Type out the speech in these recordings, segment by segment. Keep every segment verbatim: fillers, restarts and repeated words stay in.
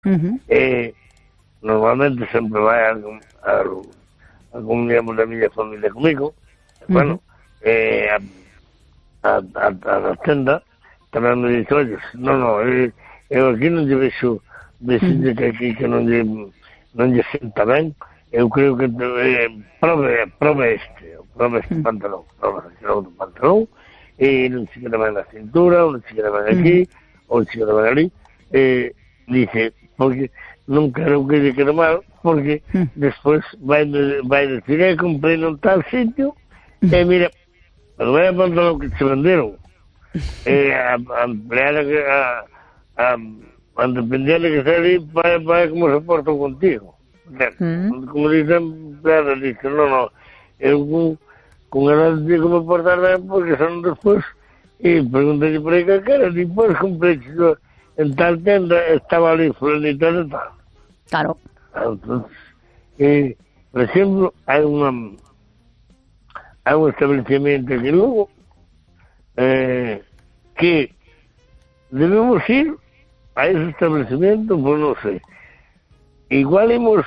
Uh-huh. E normalmente sempre vai algún, algún, algún miembro da miña familia comigo. Uh-huh. Bueno, eh, a, a, a, a tenda tamén me dixo, oye, non, non, eu, eu aquí non lle vexo vexille que aquí que non lle, non lle senta ben, eu creo que eh, prove, prove este, prove este mm. pantalón, prove este outro pantalón, e non se queda ben na cintura, ou non se queda ben aquí, mm. ou non se queda ben ali, e dice, porque non quero que lle quede mal, porque mm. despois vai, vai decir, eh, comprei non tal sitio, mm. e mira, pero vai a pantalón que se venderon, e a, a empleada que a, a, a dependiente que está ali vai, vai como se portan contigo. Mm. Como dicen empleadas, dicen, no, no, eu con, con elas digo me portar ben porque son despois e preguntalle por aí que era, despois comprei en tal tenda, estaba ali fulanita de tal. Claro. Entonces, eh, por exemplo, hai unha hai un establecimiento que logo Eh, que debemos ir a ese establecimiento, pues no sé, igual hemos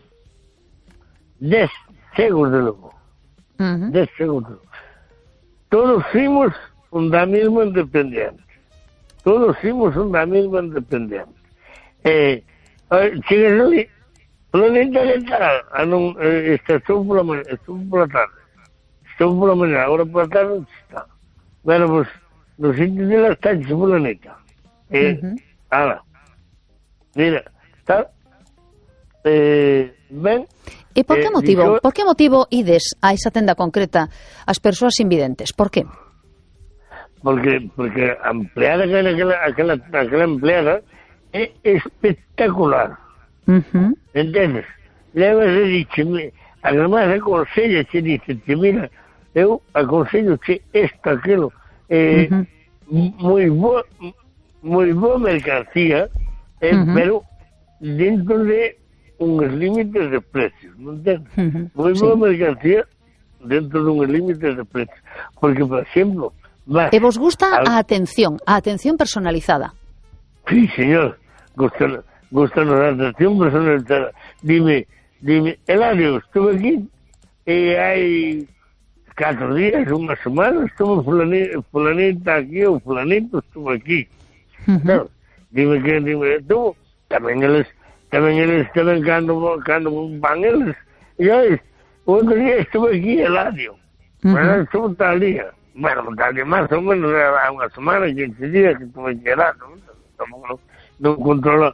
diez ciegos de loco, uh-huh. diez ciegos de loco. Todos fuimos una misma independiente, todos fuimos una misma independiente. Eh, llegas ali, planeta que tal, ah, no, eh, estuvo por la mañana, estuvo por la tarde, estuvo por la mañana, ahora por la tarde está. Bueno, pues, no sitio de la estancia fulanita. Eh, uh-huh. Ahora, mira, está, eh, ben... E por que eh, motivo, dixo, por que motivo ides a esa tenda concreta as persoas invidentes? Por que? Porque, porque a empleada que aquela, aquela, aquela empleada é espectacular. Uh-huh. Entendes? Leva se dice, además aconsella, se dice, mira, eu aconsello que esto, aquilo, eh, uh-huh. moi boa, moi boa mercancía, eh, uh-huh. pero dentro de uns límites de precios, non entendes? Uh-huh. Moi boa sí. mercancía dentro de uns límites de precios. Porque, por exemplo, vas... E vos gusta al... a atención, a atención personalizada. Sí, señor, gusta, gusta a atención personalizada. Dime, dime, Eladio, estuve aquí e hai... Cuatro días, una semana, estuvo fulanita, fulanita aquí o fulanito estuvo aquí. Uh-huh. No, dime que, dime tú, también ellos, también ellos, también cuando, cuando van ellos, yo, otro día estuve aquí el año, uh-huh. bueno, estuvo tal día, bueno, tal día más o menos, era una semana, quince días que estuve aquí el año, no, no, no controlo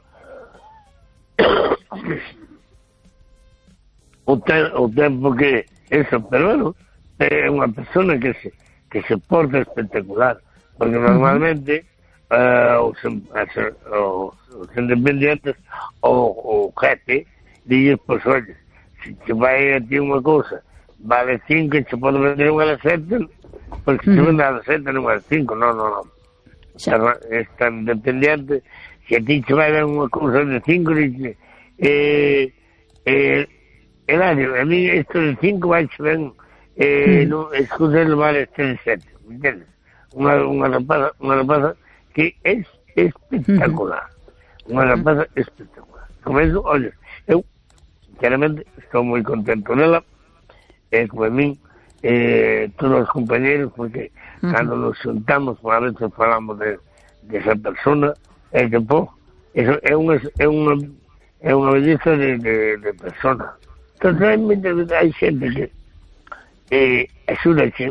o, te, o tempo que eso, pero bueno, é unha persona que se que se porta espectacular, porque normalmente uh, os, os, os independientes o o jefe dices, pois, oye, se te vai a ti unha cousa vale cinco e se pode vender unha a sete, porque se vende a sete non a cinco, non, non, non. É tan independiente, se a ti te vai dar unha cousa de cinco, dice, eh, eh, Eladio, a mí isto de cinco vai se ben Eh, mm. no, escuchar vale tres sete, ¿me entiendes? Una, una rapaza, una rapaza que es espectacular, mm-hmm. una rapaza espectacular. Como eso, oye, yo, sinceramente, estoy muy contento de ella, eh, como a mí, eh, todos los compañeros, porque mm-hmm. cuando nos juntamos, a veces hablamos de, de esa persona, es que, pues, eso es una, es una, es una belleza de, de, de persona. Entonces, realmente hay gente que eh, axuda que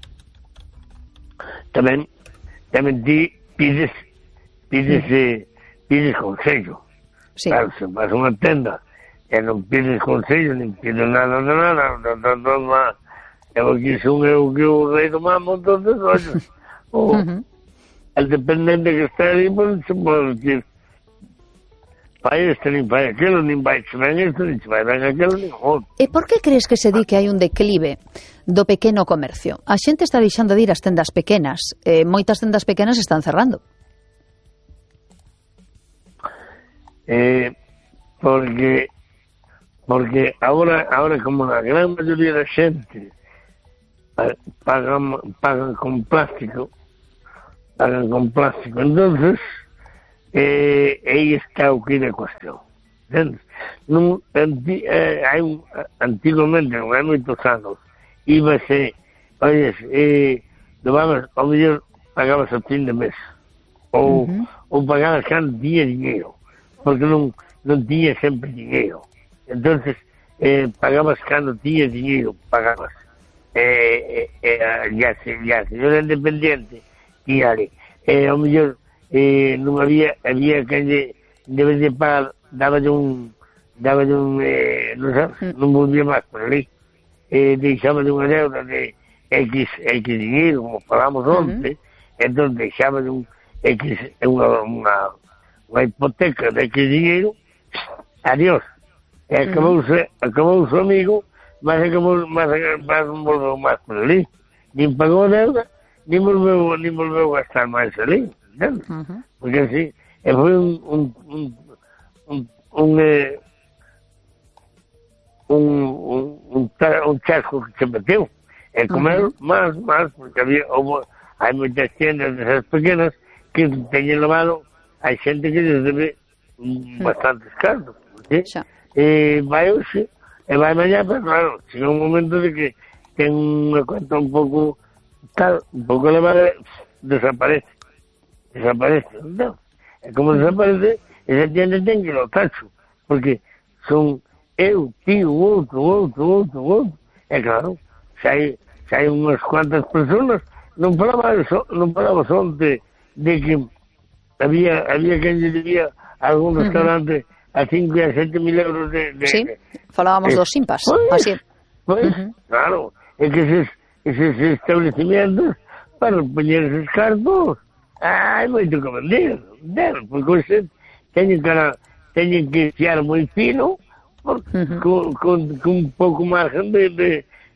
tamén tamén ti pides pides eh, pides consello. Sí. Claro, se vas a unha tenda e non pides consello, nin pides nada de nada, non, non, non, non, eu aquí son eu que o rei do mamo, entonces, oye, o uh-huh. el dependente que está ali, pues, se pode decir, vai este, nin vai aquelo, nin vai se ven isto, nin se vai ben aquelo, nin outro. E por que crees que se di que hai un declive do pequeno comercio? A xente está deixando de ir ás tendas pequenas, e moitas tendas pequenas están cerrando. Eh, porque porque agora, agora como a gran maioría da xente pagan, pagan con plástico, pagan con plástico, entonces eh, aí está o que é a cuestión. Non, anti, eh, hai un, antigamente, non hai moitos anos, íbase, olles, eh, vamos, ao mellor pagabas a fin de mes, ou, uh-huh. ou pagabas cando tiña dinheiro, porque non, non tiña sempre dinheiro. Entonces, eh, pagabas cando tiña dinheiro, pagabas. Eh, eh, eh, ya, ya, señora independiente, tíale, eh, ao mellor, eh, non había, había que de, debe de pagar, daba un, daba un, eh, non sabes, non volvía máis por ali, eh, deixaba de unha deuda de X, X dinheiro, como falamos onte, uh-huh. entón deixaba de un X, unha, unha, unha hipoteca de X dinheiro, adiós, e acabouse, uh-huh. acabouse o amigo, mas acabou, mas, mas non volveu máis por ali, nin pagou a deuda, nin volveu, nin volveu gastar máis ali, entende? Uh-huh. Porque así, e foi un, un, un un un, eh, un, un, un, un chasco que se meteu e comer uh-huh. máis, máis, porque había, houve, hai moitas tiendas desas pequenas que teñen levado hai xente que les debe uh-huh. bastantes cartos, ¿sí? Sí. E vai hoxe e vai mañá, pero claro, chega un momento de que ten unha cuenta un pouco tal, un pouco elevada, desaparece desaparece, entón, e como desaparece esa tienda ten que ir ao tacho, porque son eu, tío, outro, outro, outro, outro. E claro, se hai, se hai unhas cuantas personas, non falaba, so, non falaba onte de que había, había quen lle debía a algún restaurante uh-huh. a cinco e a sete mil euros de... de sí, falábamos de, dos simpas, pues, así. Pues, uh-huh. claro, é que eses, eses establecimientos, para poñer eses cartos, hai moito que vender, vender, porque ese teñen que, teñen que fiar moi fino porque, uh-huh. con, con, con un pouco margen de, de,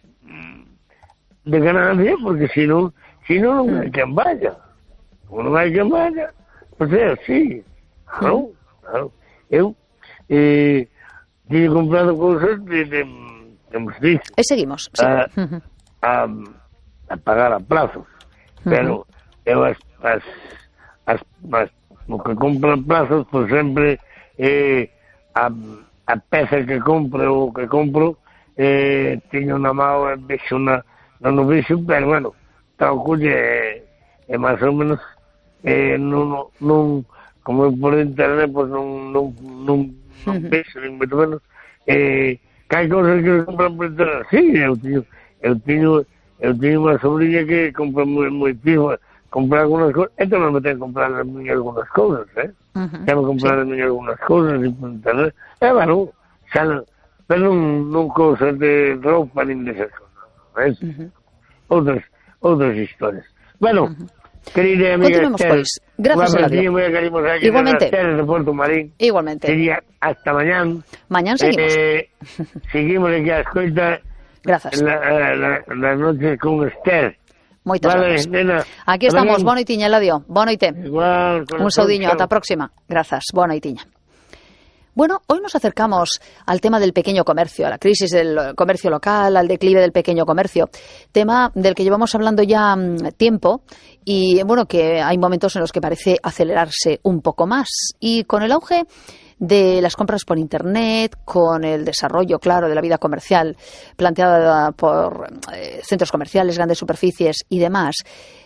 de ganancia, porque se non se non non hai quen vaya, como non hai quen vaya, pois é así, claro, claro. Eu eh, teño comprado cousas de, de, de mostris, e seguimos, sí. a, a, a pagar a plazos, uh-huh. pero eu as, as, as, as o que compro en plazos, por sempre eh, a, a peza que compro o que compro eh, teño na mão e vexo na, non o vexo, pero bueno, calculle e, e máis ou menos eh, non, non, como por internet, pois non, non, non, non uh-huh. vexo, nin moito menos, eh, que hai cousas que compran por internet, sí, eu teño, eu teño, eu teño unha sobrinha que compra moi, moi pijo, comprar algunas cousas, entón non me ten que comprar a mí algunas cousas, eh? Uh-huh. Ten que comprar a mí algunas cousas e por internet. E, bueno, xa non, pero non, non cousas de roupa nin de esas cosas, uh-huh. outras, outras historias. Bueno, uh-huh. querida amiga Esther, pois. Gracias, Eladio. Igualmente. De Puerto Marín. Igualmente. Sería hasta mañán. Mañán seguimos. Eh, seguimos aquí a escoita. Gracias. La, la, la, la noche con Esther. Moitas vale, gracias. Nena. Aquí estamos, boa noitiña, Eladio. Boa noite. Igual. Un saudiño, ata a próxima. Grazas, boa noitiña. Bueno, hoy nos acercamos al tema del pequeño comercio, a la crisis del comercio local, al declive del pequeño comercio, tema del que llevamos hablando ya tiempo y, bueno, que hay momentos en los que parece acelerarse un poco más. Y con el auge de las compras por Internet, con el desarrollo, claro, de la vida comercial planteada por eh, centros comerciales, grandes superficies y demás,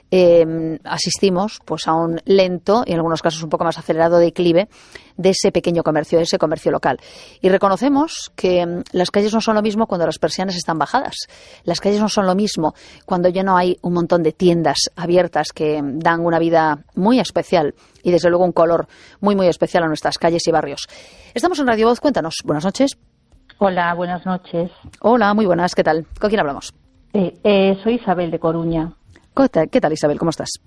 eh, asistimos pues a un lento y en algunos casos un poco más acelerado declive de ese pequeño comercio, de ese comercio local. Y reconocemos que mm, las calles no son lo mismo cuando las persianas están bajadas. Las calles no son lo mismo cuando ya no hay un montón de tiendas abiertas que dan una vida muy especial y desde luego un color muy muy especial a nuestras calles y barrios. Estamos en Radio Voz, cuéntanos. Buenas noches. Hola, buenas noches. Hola, muy buenas, ¿qué tal? ¿Con quién hablamos? Eh, eh, soy Isabel de Coruña. ¿Qué tal, Isabel? ¿Cómo estás?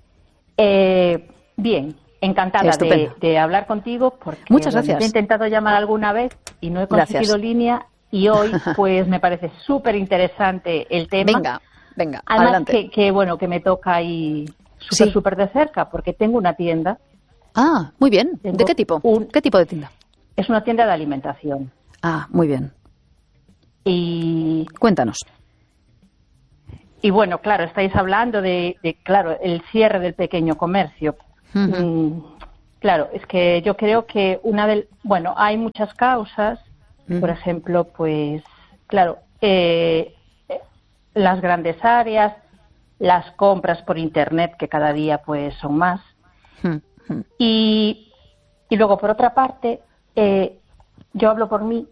Eh, bien, encantada de, de hablar contigo porque Muchas gracias. Bueno, he intentado llamar alguna vez y no he conseguido gracias. línea y hoy pues me parece súper interesante el tema. Venga, venga, Además adelante. Que, que bueno, que me toca ahí súper sí. súper de cerca porque tengo una tienda. Ah, muy bien. Tengo ¿De qué tipo? Un, ¿Qué tipo de tienda? Es una tienda de alimentación. Ah, muy bien. Y cuéntanos. Y bueno, claro, estáis hablando de, de, claro, el cierre del pequeño comercio. Uh-huh. Claro, es que yo creo que una del... Bueno, hay muchas causas. Uh-huh. Por ejemplo, pues, claro, eh, las grandes áreas, las compras por Internet, que cada día pues son más. Uh-huh. Y, y luego, por otra parte, eh, yo hablo por mí,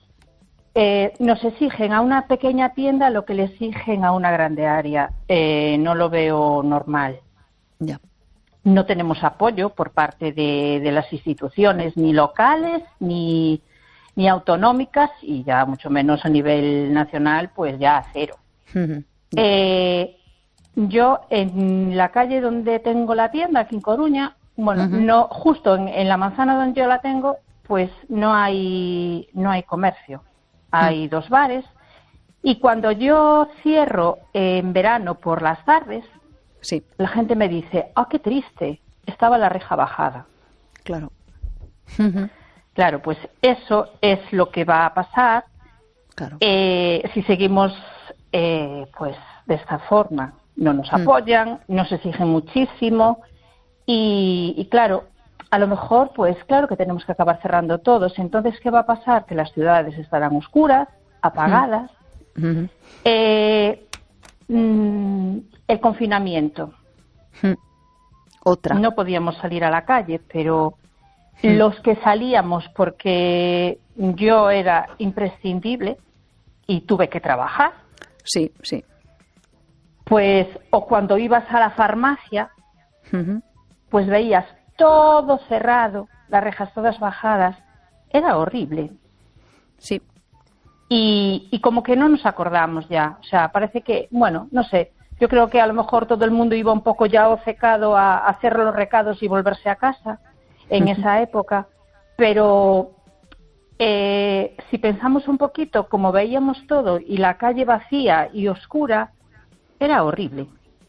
eh, nos exigen a una pequeña tienda lo que le exigen a una grande área. Eh, no lo veo normal. Ya. No tenemos apoyo por parte de, de las instituciones, ni locales, ni, ni autonómicas, y ya mucho menos a nivel nacional, pues ya a cero. Uh-huh. Eh, yo, en la calle donde tengo la tienda, aquí en Coruña, bueno, uh-huh. no, justo en, en la manzana donde yo la tengo, pues no hay, no hay comercio. Hay uh-huh. dos bares, y cuando yo cierro en verano por las tardes, sí. la gente me dice, ¡ah, qué triste! Estaba la reja bajada. Claro. Uh-huh. Claro, pues eso es lo que va a pasar claro. eh, si seguimos eh, pues de esta forma. No nos uh-huh. apoyan, nos exigen muchísimo y, y claro, a lo mejor, pues claro que tenemos que acabar cerrando todos. Entonces, ¿qué va a pasar? Que las ciudades estarán oscuras, apagadas. Uh-huh. Eh, mm, el confinamiento. Uh-huh. Otra. No podíamos salir a la calle, pero uh-huh. los que salíamos porque yo era imprescindible y tuve que trabajar. Sí, sí. Pues, o cuando ibas a la farmacia, uh-huh. pues veías todo cerrado, las rejas todas bajadas, era horrible. Sí. Y, y como que no nos acordamos ya, o sea, parece que, bueno, no sé, yo creo que a lo mejor todo el mundo iba un poco ya obcecado a, a hacer los recados y volverse a casa en esa época, pero eh, si pensamos un poquito, como veíamos todo y la calle vacía y oscura, era horrible.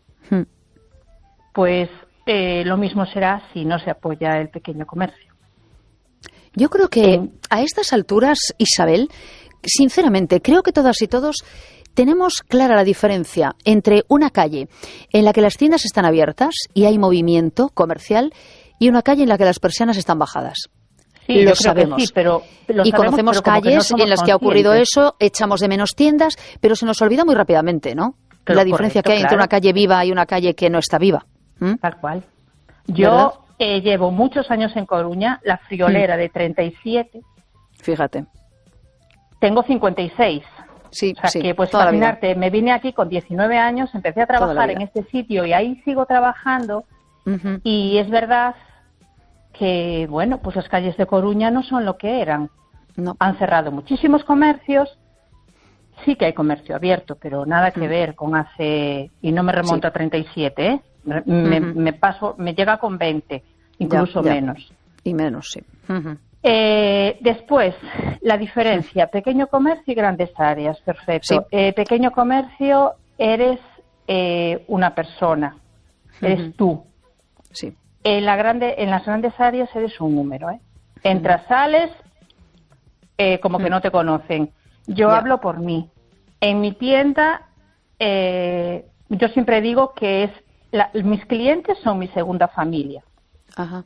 Pues Eh, lo mismo será si no se apoya el pequeño comercio. Yo creo que a estas alturas, Isabel, sinceramente, creo que todas y todos tenemos clara la diferencia entre una calle en la que las tiendas están abiertas y hay movimiento comercial y una calle en la que las persianas están bajadas. Sí, lo yo creo sabemos. Que sí, pero lo y sabemos, conocemos pero calles no en las que ha ocurrido eso, echamos de menos tiendas, pero se nos olvida muy rápidamente, ¿no? Pero la diferencia correcto, que hay entre claro. una calle viva y una calle que no está viva. ¿Mm? Tal cual. Yo eh, llevo muchos años en Coruña, la friolera mm. de treinta y siete. Fíjate. Tengo cincuenta y seis. Sí, o sea sí, que, pues, toda imaginarte, me vine aquí con diecinueve años, empecé a trabajar en este sitio y ahí sigo trabajando. Uh-huh. Y es verdad que, bueno, pues las calles de Coruña no son lo que eran. No. Han cerrado muchísimos comercios. Sí que hay comercio abierto, pero nada que uh-huh. ver con hace... Y no me remonto sí. a treinta y siete, ¿eh? Me, uh-huh. me paso, me llega con veinte, incluso ya, ya. menos. Y menos, sí. Uh-huh. Eh, después, la diferencia, pequeño comercio y grandes áreas, perfecto. Sí. Eh, pequeño comercio, eres eh, una persona, eres uh-huh. tú. Sí. En, la grande, en las grandes áreas eres un número, ¿eh? Entras, uh-huh. sales, eh, como uh-huh. que no te conocen. Yo yeah. hablo por mí. En mi tienda, eh, yo siempre digo que es la, mis clientes son mi segunda familia. Ajá.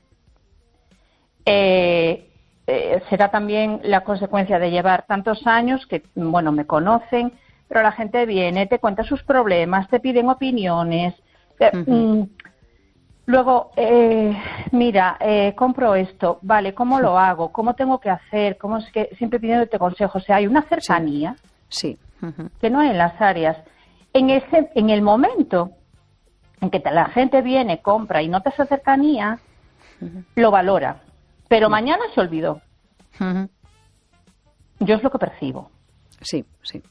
Eh, eh, será también la consecuencia de llevar tantos años que, bueno, me conocen, pero la gente viene, te cuenta sus problemas, te piden opiniones. Eh, uh-huh. mm, luego, eh, mira, eh, compro esto, vale, ¿cómo lo hago? ¿Cómo tengo que hacer? ¿Cómo es que siempre pidiéndote consejos? O sea, hay una cercanía sí. Sí. Uh-huh. que no hay en las áreas. En ese, en el momento en que la gente viene, compra y nota esa cercanía, uh-huh. lo valora. Pero uh-huh. mañana se olvidó. Uh-huh. Yo es lo que percibo. Sí, sí.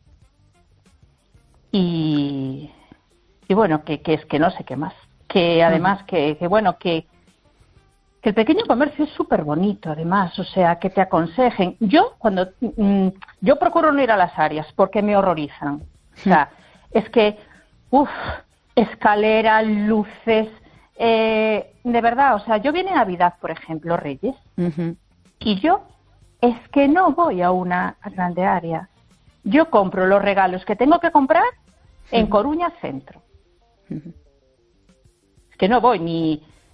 Y, y bueno, que, que es que no sé qué más. Que además, uh-huh. que, que bueno, que, que el pequeño comercio es súper bonito, además. O sea, que te aconsejen. Yo, cuando mm, yo procuro no ir a las áreas porque me horrorizan. O sea, uh-huh. es que, uff, escaleras, luces, eh, de verdad, o sea, yo vine a Navidad, por ejemplo, Reyes, uh-huh. y yo es que no voy a una grande área. Yo compro los regalos que tengo que comprar en uh-huh. Coruña Centro. Uh-huh. Es que no voy ni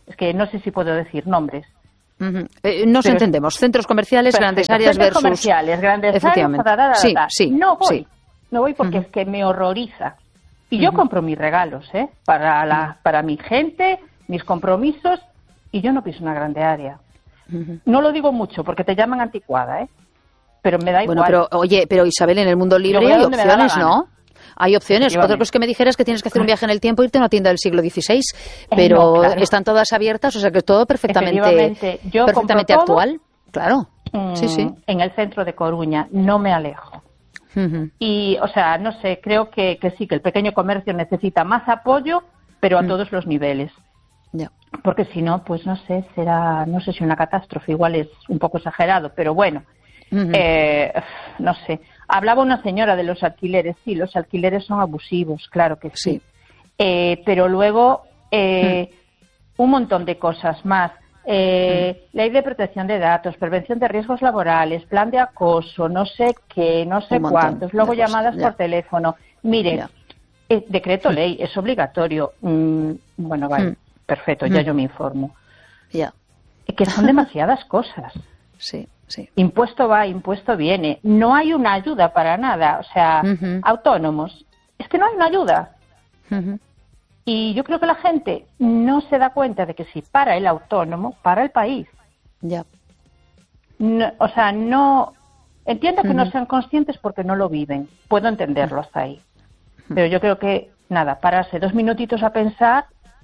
es que no sé si puedo decir nombres. Uh-huh. Eh, nos Pero, entendemos. Centros comerciales, perfecto. Grandes áreas Centros versus... comerciales, grandes Efectivamente. áreas, da, da, da, sí, da. sí, no voy, sí. no voy porque uh-huh. es que me horroriza. Y yo uh-huh. compro mis regalos, ¿eh? Para, la, uh-huh. para mi gente, mis compromisos, y yo no piso una grande área. Uh-huh. No lo digo mucho porque te llaman anticuada, ¿eh? Pero me da igual. Bueno, pero, oye, pero Isabel, en el mundo libre hay opciones, ¿no? Hay opciones. Otra cosa que me dijeras que tienes que hacer un viaje en el tiempo e irte a una tienda del siglo dieciséis, pero eh, no, claro. están todas abiertas, o sea que todo perfectamente, yo perfectamente todo, actual. Claro, mmm, sí, sí. En el centro de Coruña, no me alejo. Uh-huh. Y, o sea, no sé, creo que, que sí, que el pequeño comercio necesita más apoyo, pero a uh-huh. todos los niveles. Yeah. Porque si no, pues no sé, será, no sé si una catástrofe, igual es un poco exagerado, pero bueno, uh-huh. eh, no sé. Hablaba una señora de los alquileres. Sí, los alquileres son abusivos, claro que sí. sí. Eh, pero luego, eh, mm. un montón de cosas más. Eh, mm. Ley de protección de datos, prevención de riesgos laborales, plan de acoso, no sé qué, no sé cuántos. Luego llamadas por teléfono. Mire, eh, decreto ley, es obligatorio. Mm, bueno, vale, mm. perfecto, ya mm. yo me informo. Ya. Que son demasiadas cosas. Sí. Sí. Impuesto va, impuesto viene. No hay una ayuda para nada. O sea, uh-huh. autónomos. Es que no hay una ayuda. Uh-huh. Y yo creo que la gente no se da cuenta de que si para el autónomo, para el país. Ya. No, o sea, no... Entiendo que uh-huh. no sean conscientes porque no lo viven. Puedo entenderlo hasta ahí. Uh-huh. Pero yo creo que, nada, pararse dos minutitos a pensar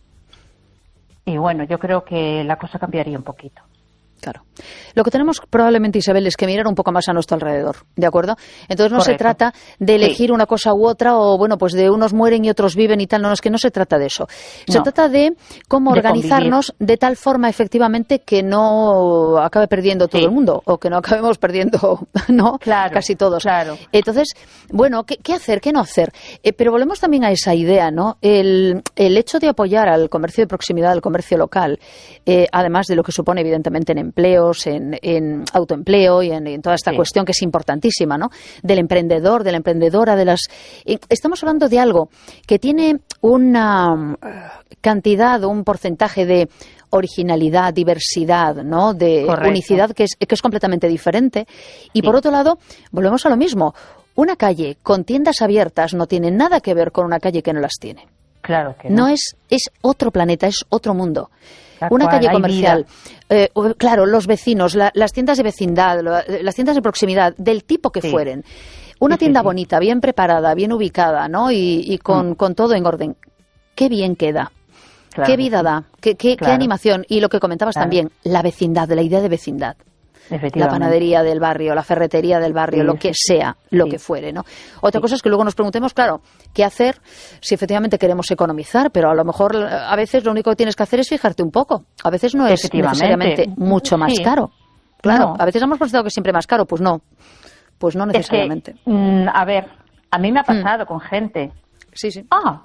y bueno, yo creo que la cosa cambiaría un poquito. Claro. Lo que tenemos probablemente, Isabel, es que mirar un poco más a nuestro alrededor, ¿de acuerdo? Entonces no Correcto. Se trata de elegir sí. una cosa u otra o, bueno, pues de unos mueren y otros viven y tal. No, no es que no se trata de eso. Se no. trata de cómo de organizarnos convivir. De tal forma, efectivamente, que no acabe perdiendo todo sí. el mundo o que no acabemos perdiendo, ¿no? Claro, casi todos. Claro. Entonces, bueno, ¿qué, qué hacer, qué no hacer? Eh, pero volvemos también a esa idea, ¿no? El, el hecho de apoyar al comercio de proximidad, al comercio local, eh, además de lo que supone, evidentemente, en empleos, en, en autoempleo y en, en toda esta sí. cuestión que es importantísima, ¿no? Del emprendedor, de la emprendedora, de las... Estamos hablando de algo que tiene una cantidad o un porcentaje de originalidad, diversidad, ¿no? De Correcto. Unicidad que es, que es completamente diferente. Y sí. por otro lado, volvemos a lo mismo. Una calle con tiendas abiertas no tiene nada que ver con una calle que no las tiene. Claro que no. No es, es otro planeta, es otro mundo. Una calle comercial, eh, claro, los vecinos, la, las tiendas de vecindad, las tiendas de proximidad, del tipo que sí. fueren. Una sí, tienda sí, bonita, bien preparada, bien ubicada, ¿no? Y, y con, mm. con todo en orden. Qué bien queda. Claro, qué vida sí. da. Qué, qué, claro. qué animación. Y lo que comentabas claro. también, la vecindad, la idea de vecindad. La panadería del barrio, la ferretería del barrio, sí, lo que sí, sea, lo sí. que fuere, ¿no? Otra sí. cosa es que luego nos preguntemos, claro, ¿qué hacer si efectivamente queremos economizar? Pero a lo mejor a veces lo único que tienes que hacer es fijarte un poco. A veces no es necesariamente mucho más sí. caro. Claro, no. a veces hemos pensado que es siempre más caro, pues no. Pues no necesariamente. Es que, mm, a ver, a mí me ha pasado mm. con gente. Sí, sí. Ah,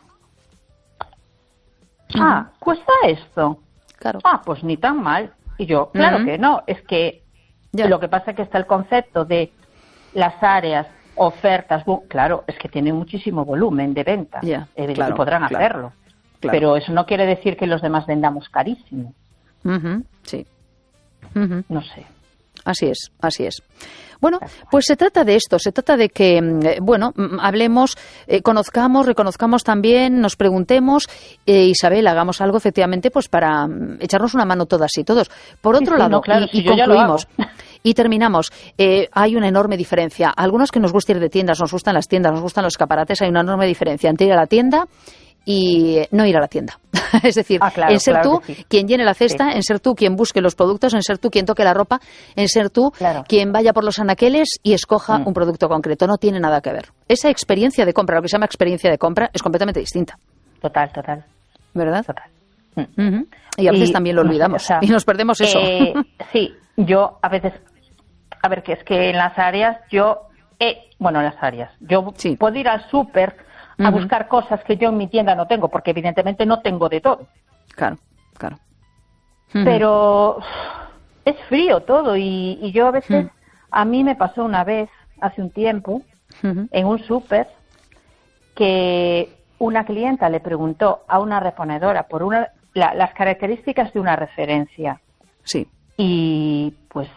mm. ah, cuesta esto. Claro. Ah, pues ni tan mal. Y yo, claro mm. que no, es que Ya. lo que pasa es que está el concepto de las áreas, ofertas, claro, es que tienen muchísimo volumen de venta, yeah, eh, claro, y podrán claro, hacerlo, claro. pero eso no quiere decir que los demás vendamos carísimo. Uh-huh, sí. Uh-huh. No sé. Así es, así es. Bueno, pues se trata de esto, se trata de que, bueno, hablemos, eh, conozcamos, reconozcamos también, nos preguntemos, eh, Isabel, hagamos algo efectivamente pues para echarnos una mano todas y todos. Por otro sí, sí, lado, no, claro, y, si y concluimos, y terminamos, eh, hay una enorme diferencia. Algunos que nos gusta ir de tiendas, nos gustan las tiendas, nos gustan los escaparates, hay una enorme diferencia entre ir a la tienda y no ir a la tienda. Es decir, ah, claro, en ser claro tú sí. quien llene la cesta, sí. en ser tú quien busque los productos, en ser tú quien toque la ropa, en ser tú claro. quien vaya por los anaqueles y escoja mm. un producto concreto. No tiene nada que ver. Esa experiencia de compra, lo que se llama experiencia de compra, es completamente distinta. Total, total. ¿Verdad? Total. Mm. Uh-huh. Y a veces y, también lo olvidamos. O sea, y nos perdemos eso. Eh, sí, yo a veces... A ver, que es que en las áreas yo... Eh, bueno, en las áreas. Yo sí. puedo ir al súper a uh-huh. buscar cosas que yo en mi tienda no tengo, porque evidentemente no tengo de todo. Claro, claro. Uh-huh. Pero es frío todo y, y yo a veces, uh-huh. a mí me pasó una vez, hace un tiempo, uh-huh. en un súper, que una clienta le preguntó a una reponedora por una la, las características de una referencia. Sí. Y pues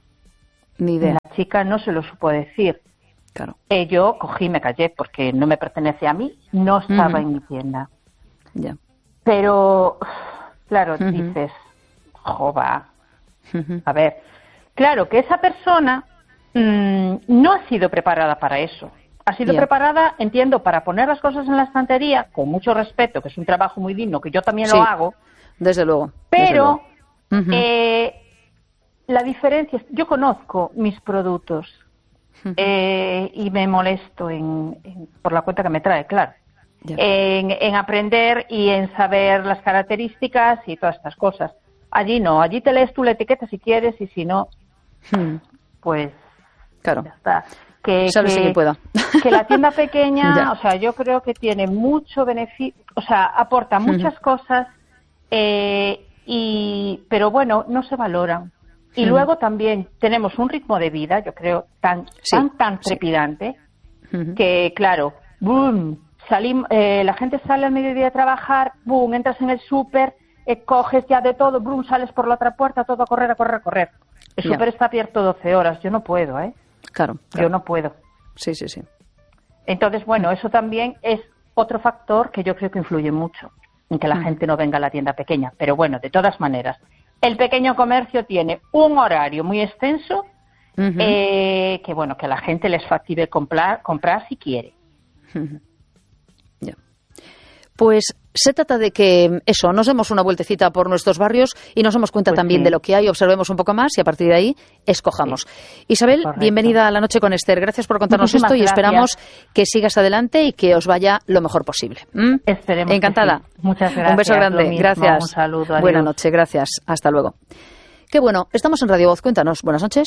ni idea. La chica no se lo supo decir. Claro. Eh, yo cogí y me callé porque no me pertenece a mí, no estaba uh-huh. en mi tienda. Ya. Pero, claro, uh-huh. dices, jova, uh-huh. a ver, claro que esa persona mmm, no ha sido preparada para eso. Ha sido yeah. preparada, entiendo, para poner las cosas en la estantería, con mucho respeto, que es un trabajo muy digno, que yo también sí, lo hago. Desde luego. Pero desde luego. Uh-huh. Eh, la diferencia es, yo conozco mis productos uh-huh. eh, y me molesto en, en, por la cuenta que me trae, claro. Yeah. En, en aprender y en saber las características y todas estas cosas. Allí no, allí te lees tú la etiqueta si quieres y si no, hmm. pues claro. ya está. Que, Sabes que, que pueda. que la tienda pequeña, o sea, yo creo que tiene mucho beneficio, o sea, aporta muchas uh-huh. cosas, eh, y pero bueno, no se valoran. Y uh-huh. luego también tenemos un ritmo de vida, yo creo, tan sí. tan tan trepidante, sí. uh-huh. que claro, boom. Salim, eh, la gente sale al mediodía a trabajar, boom, entras en el súper, eh, coges ya de todo, boom, sales por la otra puerta, todo a correr, a correr, a correr. El súper está abierto doce horas, yo no puedo, ¿eh? Claro, claro. Yo no puedo. Sí, sí, sí. Entonces, bueno, eso también es otro factor que yo creo que influye mucho en que la mm. gente no venga a la tienda pequeña. Pero bueno, de todas maneras, el pequeño comercio tiene un horario muy extenso uh-huh. eh, que, bueno, que a la gente les factible comprar, comprar si quiere. Uh-huh. Ya. Pues se trata de que, eso, nos demos una vueltecita por nuestros barrios y nos demos cuenta pues también sí. de lo que hay, observemos un poco más y a partir de ahí escojamos. Sí. Isabel, correcto. Bienvenida a La Noche con Esther. Gracias por contarnos Muchísimas esto y gracias. Esperamos que sigas adelante y que os vaya lo mejor posible. ¿Mm? Esperemos. Encantada. Sí. Muchas gracias. Un beso grande. Mismo, gracias. Un saludo. Adiós. Buenas noches. Gracias. Hasta luego. Qué bueno. Estamos en Radio Voz. Cuéntanos. Buenas noches.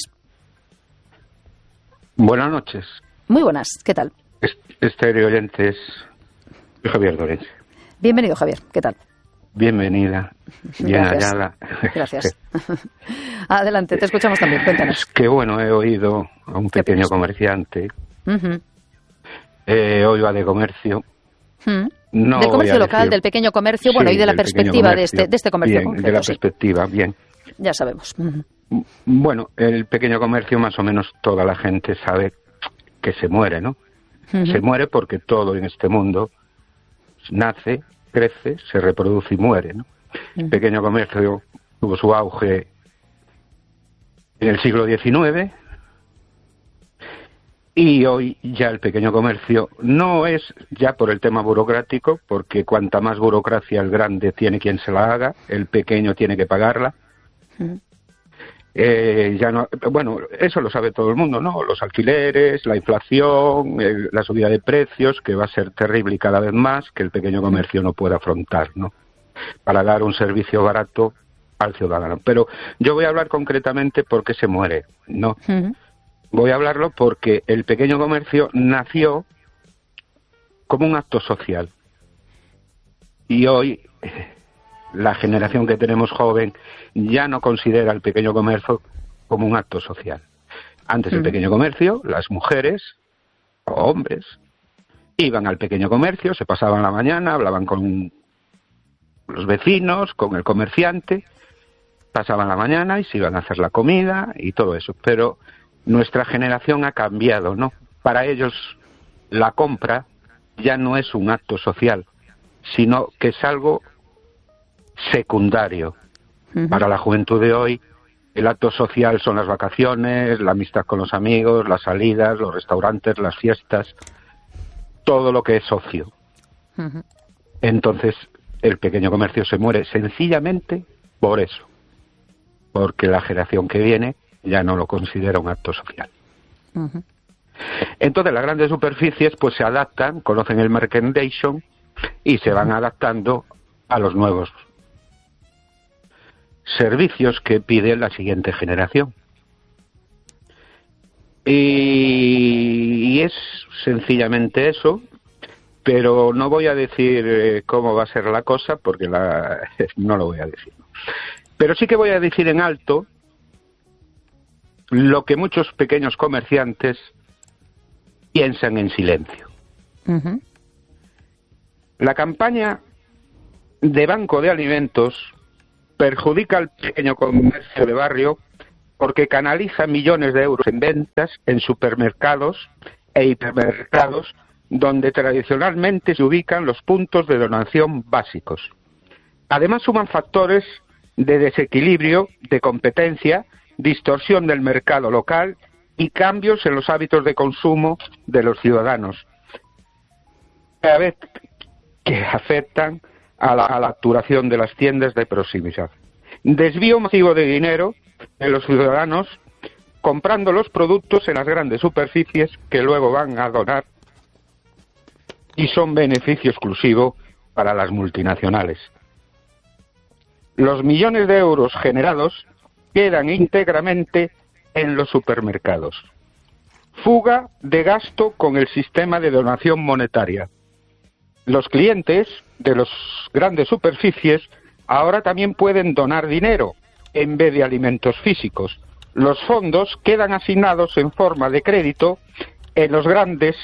Buenas noches. Muy buenas. ¿Qué tal? Esther y oyentes. Javier Dorense. Bienvenido, Javier. ¿Qué tal? Bienvenida. Bien Gracias. hallada. Gracias. Adelante, te escuchamos también. Cuéntanos. Qué bueno, he oído a un pequeño comerciante. Uh-huh. Eh, hoy va de comercio. Uh-huh. No del comercio local, decir... del pequeño comercio, bueno, sí, y de la perspectiva de este, de este comercio bien, concreto. De la sí. perspectiva, bien. Ya sabemos. Uh-huh. Bueno, el pequeño comercio más o menos toda la gente sabe que se muere, ¿no? Uh-huh. Se muere porque todo en este mundo nace, crece, se reproduce y muere, ¿no? El pequeño comercio tuvo su auge en el siglo diecinueve y hoy ya el pequeño comercio no es ya por el tema burocrático, porque cuanta más burocracia el grande tiene quien se la haga, el pequeño tiene que pagarla. Uh-huh. Eh, ya no, bueno, eso lo sabe todo el mundo, ¿no? Los alquileres, la inflación, eh, la subida de precios, que va a ser terrible y cada vez más, que el pequeño comercio no puede afrontar, ¿no? Para dar un servicio barato al ciudadano. Pero yo voy a hablar concretamente por qué se muere, ¿no? Uh-huh. Voy a hablarlo porque el pequeño comercio nació como un acto social. Y hoy la generación que tenemos joven ya no considera el pequeño comercio como un acto social. Antes el pequeño comercio, las mujeres o hombres iban al pequeño comercio, se pasaban la mañana, hablaban con los vecinos, con el comerciante, pasaban la mañana y se iban a hacer la comida y todo eso. Pero nuestra generación ha cambiado, ¿no? Para ellos la compra ya no es un acto social, sino que es algo secundario. Uh-huh. Para la juventud de hoy, el acto social son las vacaciones, la amistad con los amigos, las salidas, los restaurantes, las fiestas, todo lo que es ocio. Uh-huh. Entonces, el pequeño comercio se muere sencillamente por eso, porque la generación que viene ya no lo considera un acto social. Uh-huh. Entonces, las grandes superficies pues se adaptan, conocen el merchandising y se van adaptando a los nuevos servicios que pide la siguiente generación. Y, y es sencillamente eso, pero no voy a decir eh, cómo va a ser la cosa, porque la, no lo voy a decir. Pero sí que voy a decir en alto lo que muchos pequeños comerciantes piensan en silencio. Uh-huh. La campaña de banco de alimentos perjudica al pequeño comercio de barrio porque canaliza millones de euros en ventas en supermercados e hipermercados donde tradicionalmente se ubican los puntos de donación básicos. Además suman factores de desequilibrio, de competencia, distorsión del mercado local y cambios en los hábitos de consumo de los ciudadanos, cada vez que afectan a la, a la actuación de las tiendas de proximidad. Desvío masivo de dinero en los ciudadanos comprando los productos en las grandes superficies que luego van a donar y son beneficio exclusivo para las multinacionales. Los millones de euros generados quedan íntegramente en los supermercados. Fuga de gasto con el sistema de donación monetaria. Los clientes de las grandes superficies ahora también pueden donar dinero en vez de alimentos físicos. Los fondos quedan asignados en forma de crédito en los grandes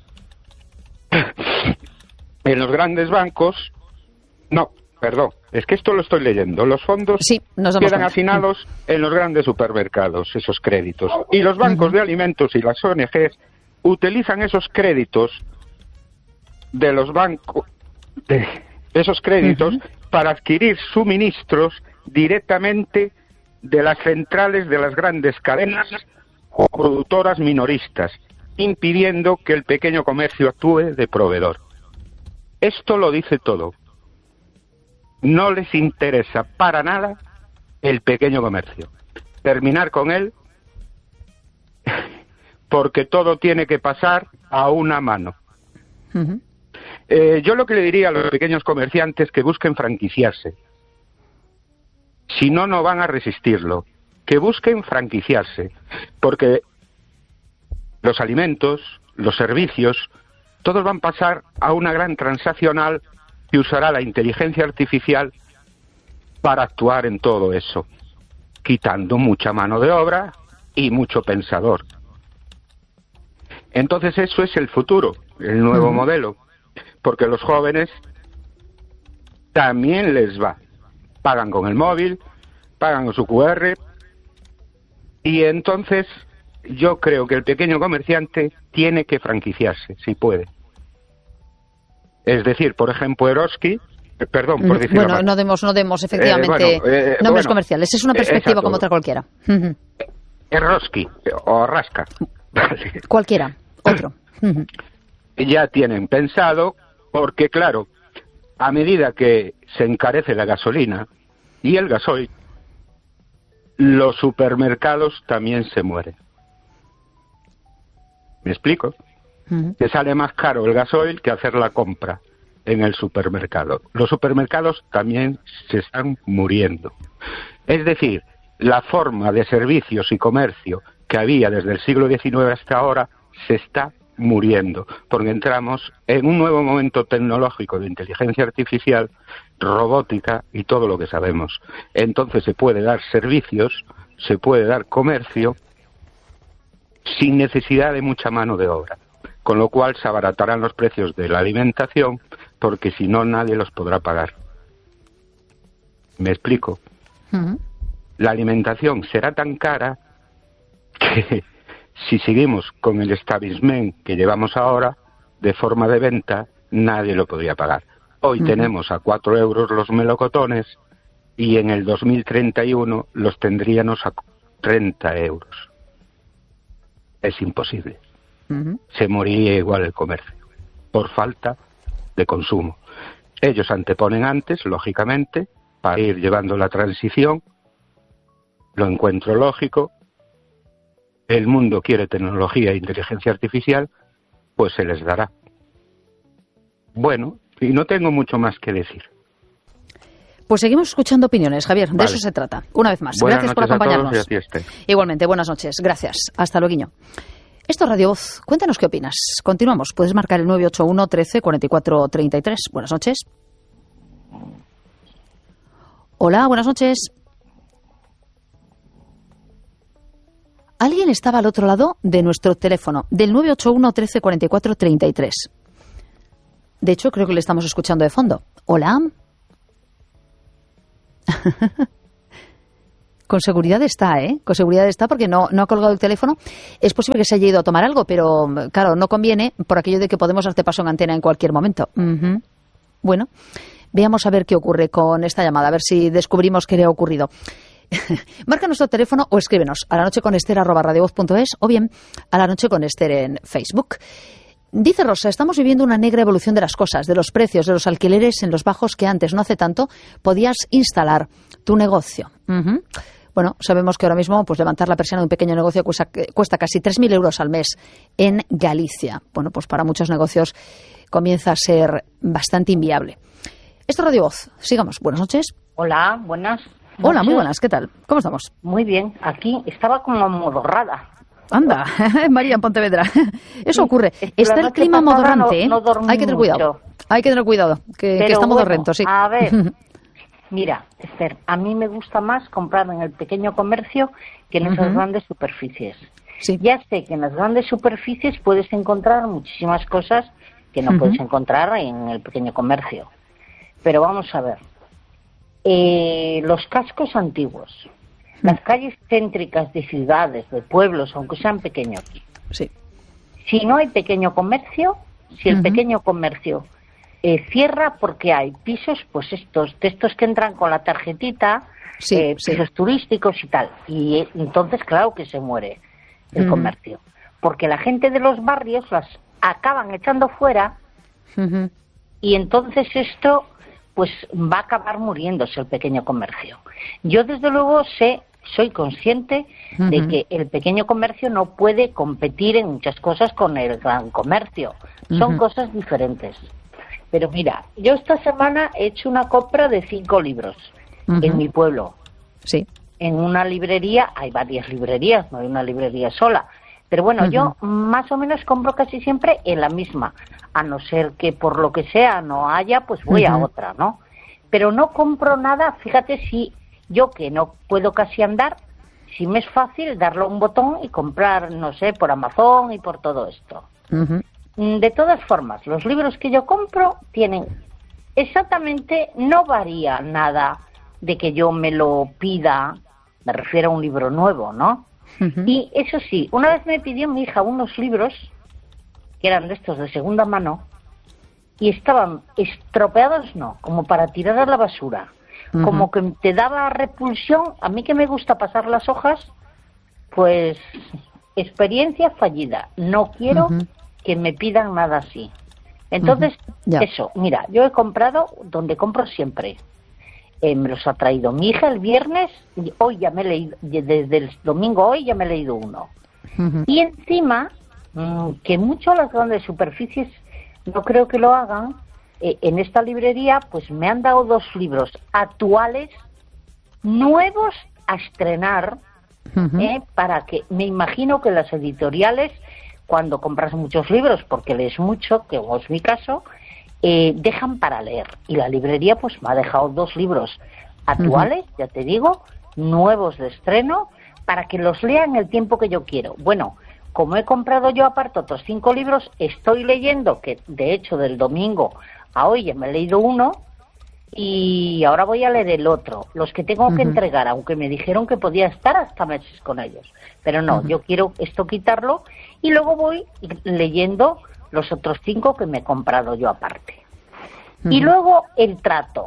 en los grandes bancos. No, perdón, es que esto lo estoy leyendo. Los fondos sí, nos quedan cuenta. asignados en los grandes supermercados, esos créditos. Y los bancos uh-huh. de alimentos y las O N Ges utilizan esos créditos de los bancos, de esos créditos uh-huh. para adquirir suministros directamente de las centrales de las grandes cadenas o productoras minoristas, impidiendo que el pequeño comercio actúe de proveedor. Esto lo dice todo. No les interesa para nada el pequeño comercio. Terminar con él porque todo tiene que pasar a una mano. Uh-huh. Eh, yo lo que le diría a los pequeños comerciantes que busquen franquiciarse. Si no, no van a resistirlo. Que busquen franquiciarse. Porque los alimentos, los servicios, todos van a pasar a una gran transaccional que usará la inteligencia artificial para actuar en todo eso, quitando mucha mano de obra y mucho pensador. Entonces eso es el futuro, el nuevo uh-huh. modelo, porque los jóvenes también les va. Pagan con el móvil, pagan con su cu erre, y entonces yo creo que el pequeño comerciante tiene que franquiciarse, si puede. Es decir, por ejemplo, Eroski, perdón, por decirlo Bueno, mal. no demos, no demos efectivamente eh, bueno, eh, nombres bueno, comerciales. Es una perspectiva exacto. como otra cualquiera. Uh-huh. Eroski o Rasca. Cualquiera, otro. Uh-huh. Ya tienen pensado, porque claro, a medida que se encarece la gasolina y el gasoil, los supermercados también se mueren. ¿Me explico? Uh-huh. Que sale más caro el gasoil que hacer la compra en el supermercado. Los supermercados también se están muriendo. Es decir, la forma de servicios y comercio que había desde el siglo diecinueve hasta ahora se está muriendo, porque entramos en un nuevo momento tecnológico de inteligencia artificial, robótica y todo lo que sabemos. Entonces se puede dar servicios, se puede dar comercio sin necesidad de mucha mano de obra, con lo cual se abaratarán los precios de la alimentación, porque si no nadie los podrá pagar. ¿Me explico? Uh-huh. La alimentación será tan cara que si seguimos con el establishment que llevamos ahora, de forma de venta, nadie lo podría pagar. Hoy uh-huh. tenemos a cuatro euros los melocotones y en el dos mil treinta y uno los tendríamos a treinta euros. Es imposible. Uh-huh. Se moriría igual el comercio, por falta de consumo. Ellos anteponen antes, lógicamente, para ir llevando la transición. Lo encuentro lógico. El mundo quiere tecnología e inteligencia artificial, pues se les dará. Bueno, y no tengo mucho más que decir. Pues seguimos escuchando opiniones, Javier, de vale. eso se trata. Una vez más, buenas gracias por acompañarnos. Igualmente, buenas noches, gracias. Hasta luego. Esto es Radio Voz. Cuéntanos qué opinas. Continuamos. Puedes marcar el nueve ocho uno, trece, cuarenta y cuatro, treinta y tres. Buenas noches. Hola, buenas noches. Alguien estaba al otro lado de nuestro teléfono, del nueve ocho uno, trece, cuarenta y cuatro, treinta y tres. De hecho, creo que le estamos escuchando de fondo. Hola. Con seguridad está, ¿eh? Con seguridad está porque no, no ha colgado el teléfono. Es posible que se haya ido a tomar algo, pero claro, no conviene por aquello de que podemos darte paso en antena en cualquier momento. Uh-huh. Bueno, veamos a ver qué ocurre con esta llamada, a ver si descubrimos qué le ha ocurrido. Marca nuestro teléfono o escríbenos a la noche con Ester arroba radiovoz punto es o bien a la noche con Ester en Facebook. Dice Rosa, estamos viviendo una negra evolución de las cosas, de los precios, de los alquileres en los bajos que antes, no hace tanto, podías instalar tu negocio. Uh-huh. Bueno, sabemos que ahora mismo pues levantar la persiana de un pequeño negocio cuesta, cuesta casi tres mil euros al mes en Galicia. Bueno, pues para muchos negocios comienza a ser bastante inviable. Esto es Radio Voz. Sigamos. Buenas noches. Hola, buenas. Hola, muy buenas. ¿Qué tal? ¿Cómo estamos? Muy bien. Aquí estaba como modorrada. Anda, María en Pontevedra. Eso ocurre. Está el clima modorrante, no, no hay que tener cuidado. Hay que tener cuidado, que, que está modorrento, bueno, sí. A ver, mira, Esther, a mí me gusta más comprar en el pequeño comercio que en esas uh-huh. grandes superficies. Sí. Ya sé que en las grandes superficies puedes encontrar muchísimas cosas que no uh-huh. puedes encontrar en el pequeño comercio. Pero vamos a ver. Eh, los cascos antiguos. Las calles céntricas de ciudades, de pueblos, aunque sean pequeños. Sí. Si no hay pequeño comercio, si el uh-huh. pequeño comercio eh, cierra porque hay pisos, pues estos, de estos que entran con la tarjetita, sí, eh, sí. pisos turísticos y tal. Y eh, entonces, claro que se muere el uh-huh. comercio. Porque la gente de los barrios las acaban echando fuera uh-huh. y entonces esto pues va a acabar muriéndose el pequeño comercio. Yo desde luego sé... soy consciente uh-huh. de que el pequeño comercio no puede competir en muchas cosas con el gran comercio. Son uh-huh. cosas diferentes. Pero mira, yo esta semana he hecho una compra de cinco libros uh-huh. en mi pueblo. Sí. En una librería, hay varias librerías, no hay una librería sola. Pero bueno, uh-huh. yo más o menos compro casi siempre en la misma. A no ser que por lo que sea no haya, pues voy uh-huh. a otra, ¿no? Pero no compro nada, fíjate si... Yo que no puedo casi andar, si me es fácil darle a un botón y comprar, no sé, por Amazon y por todo esto. Uh-huh. De todas formas, los libros que yo compro tienen exactamente, no varía nada de que yo me lo pida, me refiero a un libro nuevo, ¿no? Uh-huh. Y eso sí, una vez me pidió mi hija unos libros, que eran de estos de segunda mano, y estaban estropeados, no, como para tirar a la basura. Como que te daba repulsión, a mí que me gusta pasar las hojas, pues experiencia fallida. No quiero uh-huh. que me pidan nada así. Entonces, uh-huh. yeah. eso, mira, yo he comprado donde compro siempre. Eh, me los ha traído mi hija el viernes, y hoy ya me he leído, desde el domingo hoy ya me he leído uno. Uh-huh. Y encima, mmm, que mucho las grandes superficies no creo que lo hagan, en esta librería pues me han dado dos libros actuales, nuevos a estrenar, uh-huh. eh, para que, me imagino que las editoriales, cuando compras muchos libros, porque lees mucho, que es mi caso, eh, dejan para leer. Y la librería pues me ha dejado dos libros actuales, uh-huh. ya te digo, nuevos de estreno, para que los lea en el tiempo que yo quiero. Bueno, como he comprado yo aparte otros cinco libros, estoy leyendo, que de hecho del domingo a hoy ya me he leído uno y ahora voy a leer el otro. Los que tengo uh-huh. que entregar, aunque me dijeron que podía estar hasta meses con ellos. Pero no, uh-huh. yo quiero esto quitarlo y luego voy leyendo los otros cinco que me he comprado yo aparte. Uh-huh. Y luego el trato.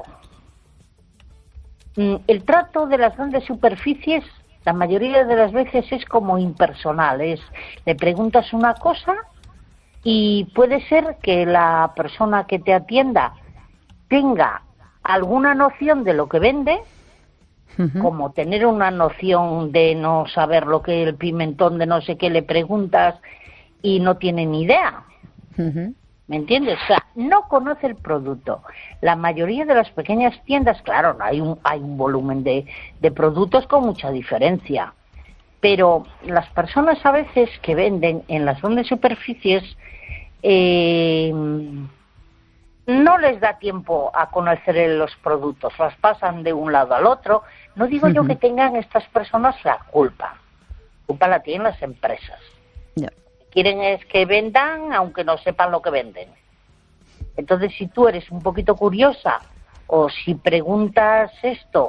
El trato de las grandes superficies, la mayoría de las veces es como impersonal. Es, le preguntas una cosa y puede ser que la persona que te atienda tenga alguna noción de lo que vende, uh-huh. como tener una noción de no saber lo que el pimentón de no sé qué le preguntas y no tiene ni idea. Uh-huh. ¿Me entiendes? O sea, no conoce el producto. La mayoría de las pequeñas tiendas, claro, hay un, hay un volumen de, de productos con mucha diferencia, pero las personas a veces que venden en las grandes superficies eh, no les da tiempo a conocer los productos, las pasan de un lado al otro. No digo uh-huh. yo que tengan estas personas la culpa, la culpa la tienen las empresas. Yeah. Quieren es que vendan aunque no sepan lo que venden. Entonces, si tú eres un poquito curiosa o si preguntas esto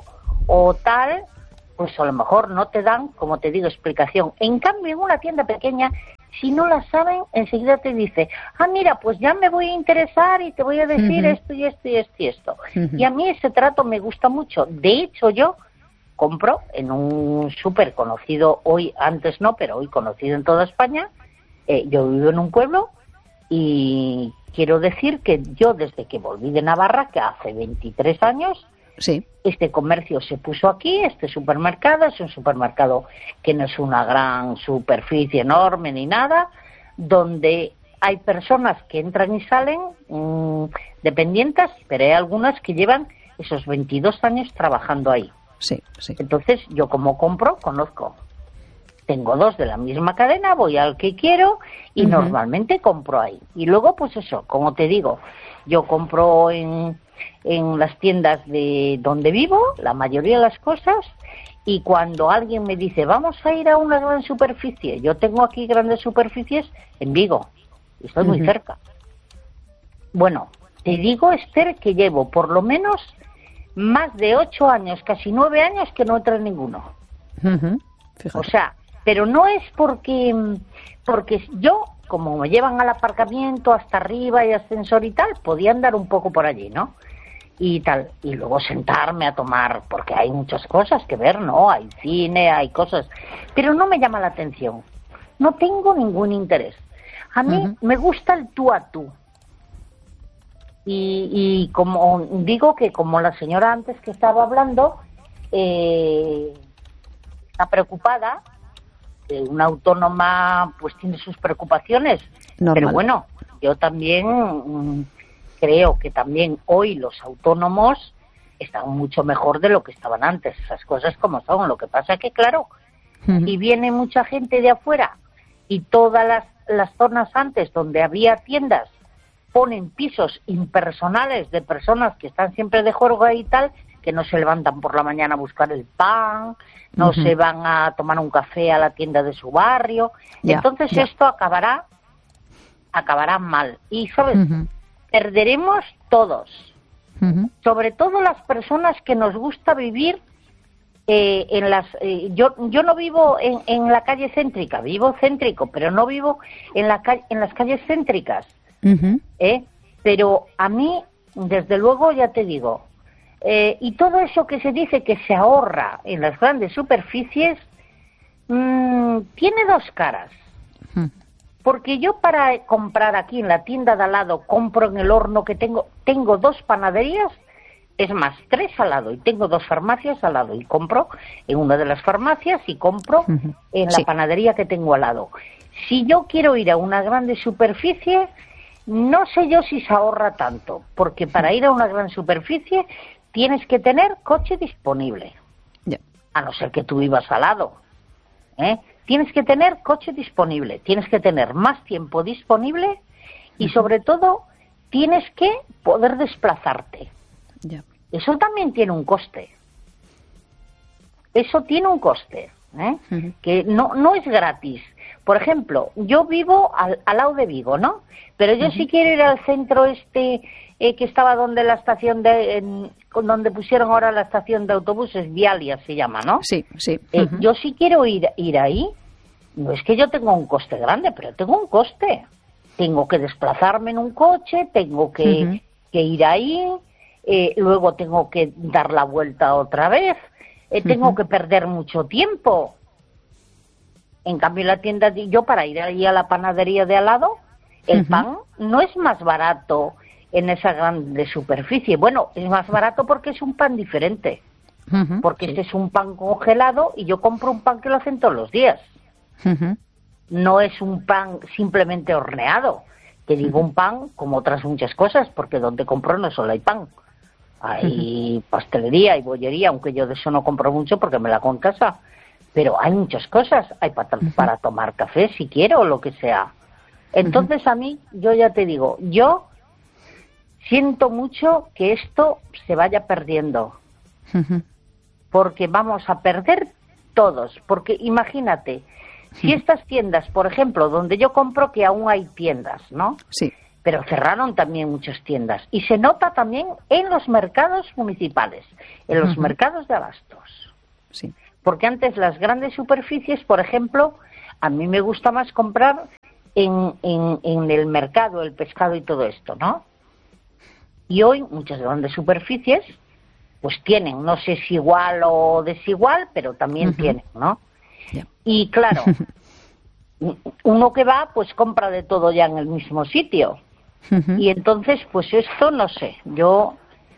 o tal, pues a lo mejor no te dan, como te digo, explicación. En cambio, en una tienda pequeña, si no la saben, enseguida te dice, ah, mira, pues ya me voy a interesar y te voy a decir uh-huh. esto y esto y esto y esto. Uh-huh. Y a mí ese trato me gusta mucho. De hecho, yo compro en un súper conocido hoy, antes no, pero hoy conocido en toda España. Eh, yo vivo en un pueblo y quiero decir que yo desde que volví de Navarra, que hace veintitrés años, sí. este comercio se puso aquí, este supermercado, es un supermercado que no es una gran superficie enorme ni nada, donde hay personas que entran y salen mmm, dependientes, pero hay algunas que llevan esos veintidós años trabajando ahí. Sí, sí. Entonces, yo como compro, conozco. Tengo dos de la misma cadena, voy al que quiero y uh-huh. normalmente compro ahí. Y luego, pues eso, como te digo, yo compro en, en las tiendas de donde vivo, la mayoría de las cosas, y cuando alguien me dice, vamos a ir a una gran superficie, yo tengo aquí grandes superficies en Vigo, y estoy uh-huh. muy cerca. Bueno, te digo, Esther, que llevo por lo menos más de ocho años, casi nueve años, que no entra en ninguno. Uh-huh. O sea, pero no es porque, porque yo, como me llevan al aparcamiento hasta arriba y ascensor y tal, podía andar un poco por allí, ¿no? Y tal, y luego sentarme a tomar, porque hay muchas cosas que ver, ¿no? Hay cine, hay cosas, pero no me llama la atención. No tengo ningún interés. A mí uh-huh. me gusta el tú a tú. Y, y como digo que como la señora antes que estaba hablando, eh, está preocupada, eh, una autónoma pues tiene sus preocupaciones, normal. Pero bueno, yo también mmm, creo que también hoy los autónomos están mucho mejor de lo que estaban antes, esas cosas como son. Lo que pasa es que claro, uh-huh. si viene mucha gente de afuera y todas las, las zonas antes donde había tiendas ponen pisos impersonales de personas que están siempre de juerga y tal, que no se levantan por la mañana a buscar el pan, no uh-huh. se van a tomar un café a la tienda de su barrio. Yeah, Entonces yeah. esto acabará acabará mal. Y, ¿sabes? Uh-huh. Perderemos todos. Uh-huh. Sobre todo las personas que nos gusta vivir eh, en las... Eh, yo yo no vivo en, en la calle céntrica, vivo céntrico, pero no vivo en, la ca- en las calles céntricas. Uh-huh. ¿Eh? Pero a mí, desde luego, ya te digo, eh, y todo eso que se dice que se ahorra en las grandes superficies, mmm, tiene dos caras. Uh-huh. Porque yo para comprar aquí en la tienda de al lado, compro en el horno que tengo, tengo dos panaderías, es más, tres al lado, y tengo dos farmacias al lado, y compro en una de las farmacias y compro uh-huh. en la sí. panadería que tengo al lado. Si yo quiero ir a una grande superficie, no sé yo si se ahorra tanto, porque para ir a una gran superficie tienes que tener coche disponible, yeah. a no ser que tú vivas al lado. ¿eh? Tienes que tener coche disponible, tienes que tener más tiempo disponible y uh-huh. sobre todo tienes que poder desplazarte. Yeah. Eso también tiene un coste. Eso tiene un coste, ¿eh? uh-huh. que no, no es gratis. Por ejemplo, yo vivo al, al lado de Vigo, ¿no? Pero yo uh-huh. si quiero ir al centro este eh, que estaba donde la estación de, en, donde pusieron ahora la estación de autobuses, Vialia se llama, ¿no? Sí, sí. Eh, uh-huh. Yo si quiero ir ir ahí, no es que yo tenga un coste grande, pero tengo un coste. Tengo que desplazarme en un coche, tengo que, uh-huh. que ir ahí, eh, luego tengo que dar la vuelta otra vez, eh, uh-huh. tengo que perder mucho tiempo. En cambio, la tienda, yo para ir ahí a la panadería de al lado, el uh-huh. pan no es más barato en esa grande superficie. Bueno, es más barato porque es un pan diferente. Uh-huh. Porque sí. este es un pan congelado y yo compro un pan que lo hacen todos los días. Uh-huh. No es un pan simplemente horneado. Te digo uh-huh. un pan como otras muchas cosas, porque donde compro no solo hay pan. Hay uh-huh. pastelería y bollería, aunque yo de eso no compro mucho porque me la hago en casa. Pero hay muchas cosas, hay para, uh-huh. para tomar café si quiero o lo que sea. Entonces uh-huh. a mí, yo ya te digo, yo siento mucho que esto se vaya perdiendo. Uh-huh. Porque vamos a perder todos. Porque imagínate, uh-huh. si estas tiendas, por ejemplo, donde yo compro, que aún hay tiendas, ¿no? Sí. pero cerraron también muchas tiendas. Y se nota también en los mercados municipales, en los uh-huh. mercados de abastos. Sí. Porque antes las grandes superficies, por ejemplo, a mí me gusta más comprar en, en, en el mercado el pescado y todo esto, ¿no? Y hoy muchas grandes superficies pues tienen, no sé si igual o desigual, pero también uh-huh. tienen, ¿no? Yeah. Y claro, uno que va pues compra de todo ya en el mismo sitio. Uh-huh. Y entonces pues esto no sé, yo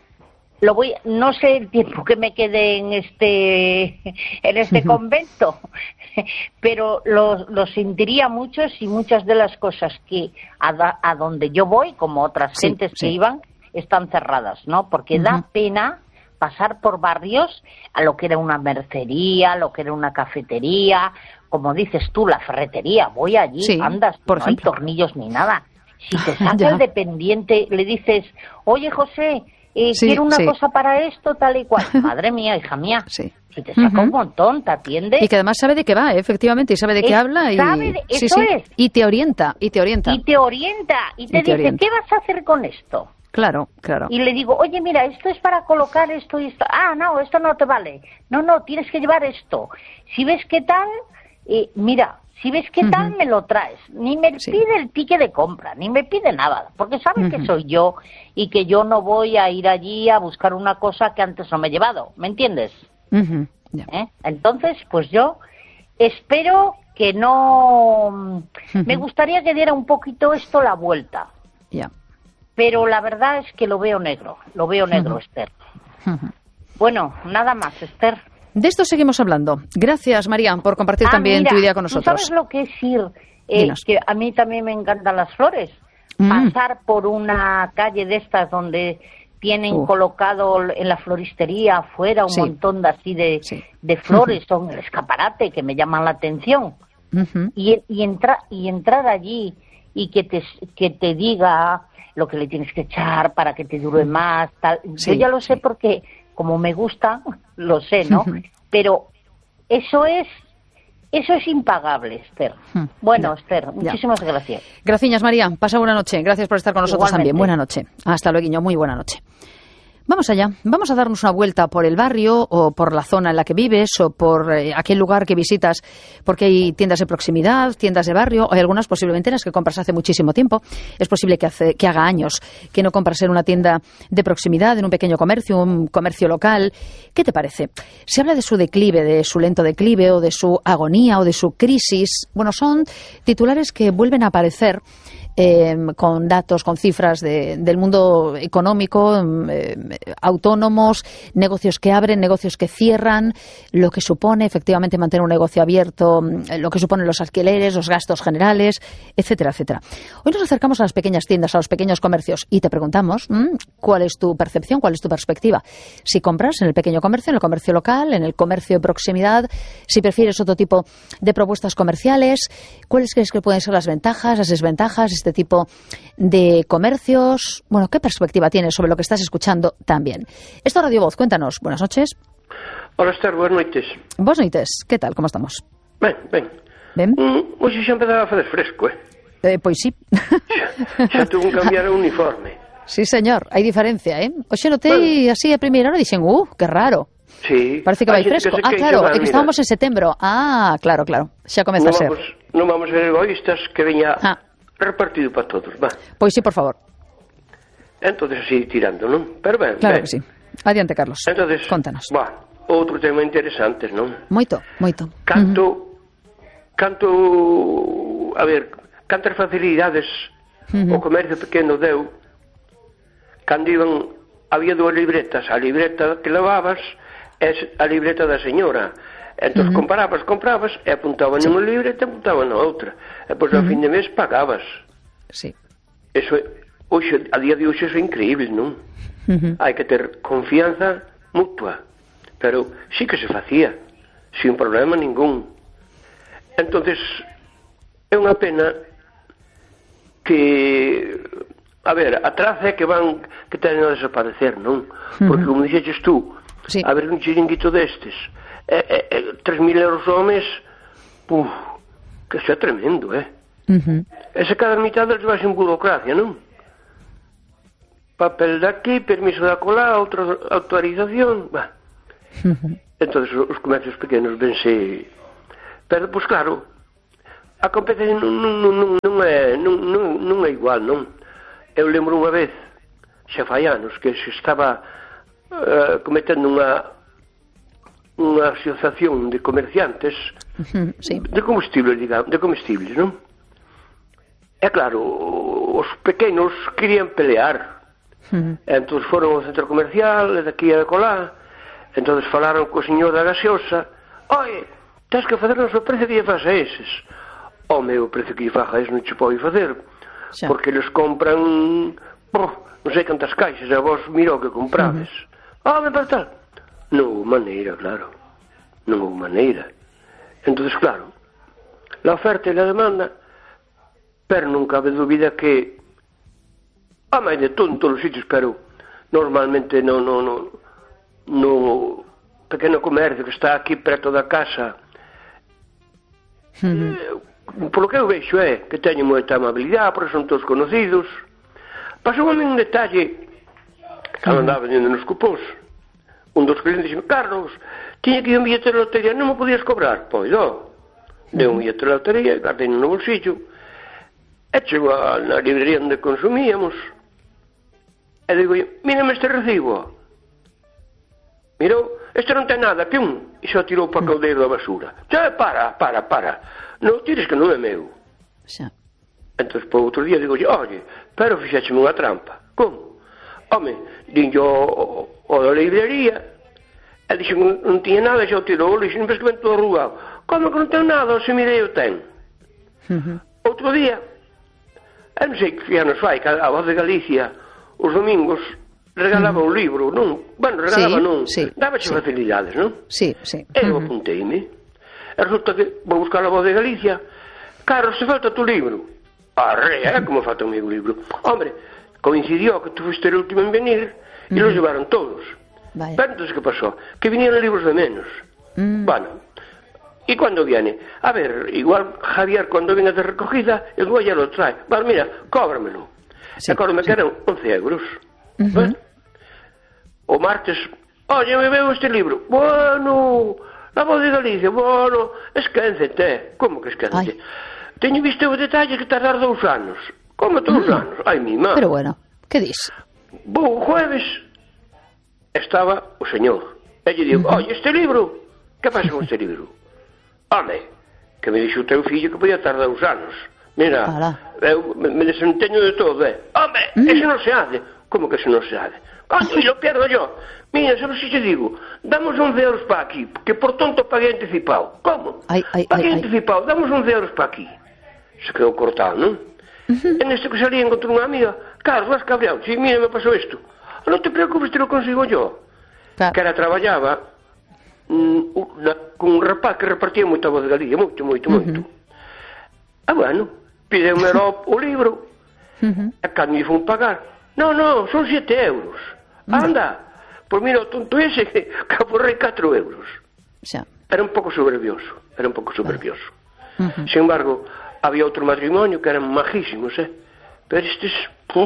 lo voy, no sé el tiempo que me quede en este en este uh-huh. convento, pero lo, lo sentiría mucho si muchas de las cosas que a, a donde yo voy, como otras sí, gentes sí. que iban, están cerradas, ¿no? Porque uh-huh. da pena pasar por barrios a lo que era una mercería, lo que era una cafetería, como dices tú, la ferretería, voy allí, sí, andas, por no ejemplo. Hay tornillos ni nada. Si te saca el dependiente, le dices, oye José, eh, sí, quiero una sí. cosa para esto, tal y cual. Madre mía, hija mía, sí. si te saca uh-huh. un montón, te atiende. Y que además sabe de qué va, ¿eh? Efectivamente, y sabe de qué es, habla. Y... Sabe de, sí, eso sí. es. Y te orienta, y te orienta. Y te orienta, y te, y te dice, orienta. ¿Qué vas a hacer con esto? Claro, claro. Y le digo, oye, mira, esto es para colocar esto y esto. Ah, no, esto no te vale. No, no, tienes que llevar esto. Si ves qué tal, eh, mira, si ves qué uh-huh. tal, me lo traes. Ni me sí. pide el ticket de compra, ni me pide nada, porque sabe uh-huh. que soy yo y que yo no voy a ir allí a buscar una cosa que antes no me he llevado. ¿Me entiendes? Uh-huh. Yeah. ¿Eh? Entonces, pues yo espero que no... Uh-huh. Me gustaría que diera un poquito esto la vuelta. Ya. Yeah. Pero la verdad es que lo veo negro, lo veo negro, uh-huh. Esther. Uh-huh. Bueno, nada más, Esther. De esto seguimos hablando. Gracias, María, por compartir ah, también mira, tu idea con nosotros. ¿tú sabes lo que es ir? Eh, que a mí también me encantan las flores. Mm. Pasar por una calle de estas donde tienen uh. colocado en la floristería afuera un sí. montón de así de, sí. de flores, uh-huh. son el escaparate que me llaman la atención. Uh-huh. Y, y, entra, y entrar allí y que te, que te diga lo que le tienes que echar para que te dure más, tal. Sí, yo ya lo sé sí. porque como me gusta, lo sé, ¿no? Uh-huh. Pero eso es eso es impagable, Esther. Uh-huh. Bueno, ya, Esther, muchísimas ya. gracias. Gracias, María. Pasa buena noche. Gracias por estar con nosotros Igualmente. También. Buena noche. Hasta luego, muy buena noche. Vamos allá. Vamos a darnos una vuelta por el barrio o por la zona en la que vives o por eh, aquel lugar que visitas, porque hay tiendas de proximidad, tiendas de barrio, hay algunas posiblemente en las que compras hace muchísimo tiempo. Es posible que, hace, que haga años que no compras en una tienda de proximidad, en un pequeño comercio, un comercio local. ¿Qué te parece? Se habla de su declive, de su lento declive o de su agonía o de su crisis. Bueno, son titulares que vuelven a aparecer Eh, con datos, con cifras de, del mundo económico, eh, autónomos, negocios que abren, negocios que cierran, lo que supone efectivamente mantener un negocio abierto, lo que suponen los alquileres, los gastos generales, etcétera, etcétera. Hoy nos acercamos a las pequeñas tiendas, a los pequeños comercios y te preguntamos ¿m? ¿cuál es tu percepción, cuál es tu perspectiva? Si compras en el pequeño comercio, en el comercio local, en el comercio de proximidad, si prefieres otro tipo de propuestas comerciales, ¿cuáles crees que pueden ser las ventajas, las desventajas, este tipo de comercios? Bueno, ¿qué perspectiva tienes sobre lo que estás escuchando también? Esto es Radio Voz, cuéntanos. Buenas noches. Hola, Esther, buenas noites. Buenas noites, ¿qué tal? ¿Cómo estamos? Ben, ben. Ben? Mm, hoxe xa empezaba a fazer fresco, eh? eh pois sí. Xa, xa tuvo que cambiar o uniforme. Sí, señor, hai diferencia, eh? Hoxe notei bueno. así a primeira hora, dixen, uh, que raro. Sí. Parece que vai fresco. Que ah, claro, é que estábamos en setembro. Ah, claro, claro. Xa comeza no a ser. Vamos, non vamos a ser egoístas, que veña... Ah. Repartido para todos, va. Pois sí, por favor. Entonces así tirando, non? Pero ben, claro ben. que sí. Adiante, Carlos. Entonces, contanos. Va, outro tema interesante, non? Moito, moito. Canto, uh-huh. canto, a ver, cantas facilidades uh-huh. o comercio pequeno deu cando iban, había dúas libretas, a libreta que levabas é a libreta da señora. Entón, uh-huh. comparabas, comprabas, e apuntaban sí. nunha libreta e apuntaban na outra. E, pois, ao uh-huh. fin de mes pagabas. Sí. Eso, hoxe, a día de hoxe, é increíble, non? Uh-huh. Hai que ter confianza mutua. Pero sí que se facía, sin problema ningún. Entonces, é unha pena que... A ver, atrás é que van, que tenen a desaparecer, non? Porque, uh-huh. como dixeches tú, sí. a ver un chiringuito destes... Eh, eh, tres mil euros ao mes, uf, que xa é tremendo, eh? Uh-huh. E se cada mitad deles vai sin burocracia, non? papel de aquí, permiso de acolá, outra autorización, bah. Entón, os comercios pequenos vense. Pero, pois claro, a competencia non, non, non, non, é, non, non, non é igual, non? Eu lembro unha vez, xa fai anos, que se estaba uh, cometendo unha unha asociación de comerciantes sí. de comestibles, digamos, de comestibles, non? É claro, os pequenos querían pelear. Uh-huh. Entón foron ao centro comercial, e daqui a colá, entón falaron co señor da gaseosa, oi, tens que facernos o precio que lle faz a eses. O meu precio que lle faz a eses non che pode facer, xa. Porque eles compran, oh, non sei cantas caixas, e vos mirou que comprades. Ah, uh-huh. oh, me para tal. Non houve maneira, claro. Non houve maneira. Entón, claro, la oferta e la demanda, pero non cabe dúbida que a máis de todo en todos os sitios, pero normalmente no, no, no, no pequeno comercio que está aquí preto da casa, mm-hmm. eh, polo que eu veixo é que teñen moita amabilidade, porque son todos conocidos. Pasou a mí un detalle cando andaba vendendo nos cupóns. Un dos clientes dixeme, Carlos, tiña que ir un billete de lotería, non me podías cobrar? Pois, ó, deu un billete de lotería, guardei no bolsillo, e chego na librería onde consumíamos, e digo, mírame este recibo. Mirou, este non ten nada, que un, e só tirou para o caldeiro da basura. Xa, para, para, para, non tires que non é meu. Xa. Entón, por outro día, digo, oye, pero fixécheme unha trampa. Como? Home, din yo o da librería, e dixen que non tiña nada, xa o tirou, e dixen, ves que ven todo arrugado. Como que non ten nada, se mirei o ten. Uh-huh. Outro día, eu non sei que anos fai, que a Voz de Galicia, os domingos, regalaba uh-huh. un libro, non? Bueno, regalaba sí, non, sí, dábache sí. facilidades, non? Sí, sí. E eu uh-huh. apunteime. E resulta que vou buscar a Voz de Galicia, Carlos, se falta tu libro. Arre, é como falta o meu libro. Hombre, coincidió que tú fuiste el último en venir e uh-huh. los llevaron todos. Vaya. Pero entonces, ¿qué pasó? Que vinieron libros de menos. Mm. Bueno, ¿y cuándo viene? A ver, igual Javier cuando venga de recogida, el güey ya lo trae. Vale, mira, cóbramelo. Sí, acuerdo, me sí. quedan once euros. Uh-huh. ¿Ves? O martes, oye, me veo este libro. Bueno, la Voz de Galicia, bueno, esquéncete. ¿Cómo que esquéncete? Teño visto o detalle que tardar dous anos. Como dous mm. anos? Ai, mi má. Pero bueno, que dis? Bo, jueves estaba o señor. E lle digo, uh-huh. oye, este libro, que pasa con este libro? Home, que me dixo o teu fillo que podía tardar uns anos. Mira, eu me, me desenteño de todo, eh? Home, mm. ese non se hace. Como que ese non se hace? Coño, e lo pierdo yo. Mira, sabes si te digo, damos once euros para aquí, que por tonto paguei anticipado. Como? Ai, ai, paguei ai, anticipado, damos once euros para aquí. Se quedou cortado, non? Uh-huh. En este que salí encontré unha amiga, Carlos, vas cabreado, si, mira, me pasou isto. Non te preocupes, te lo consigo yo. Claro. Que era traballaba mm, na, con un rapaz que repartía moita Voz de Galicia, moito, moito, uh-huh. moito. Ah, bueno, pideume o libro, uh-huh. e cando me fun pagar, non, non, son sete euros. Uh-huh. Anda, pois mira, o tonto ese que aforrei catro euros. Xa. Era un pouco soberbioso, era un pouco soberbioso. Uh-huh. Sin embargo, había outro matrimonio que eran majísimos, eh? Pero estes, puf,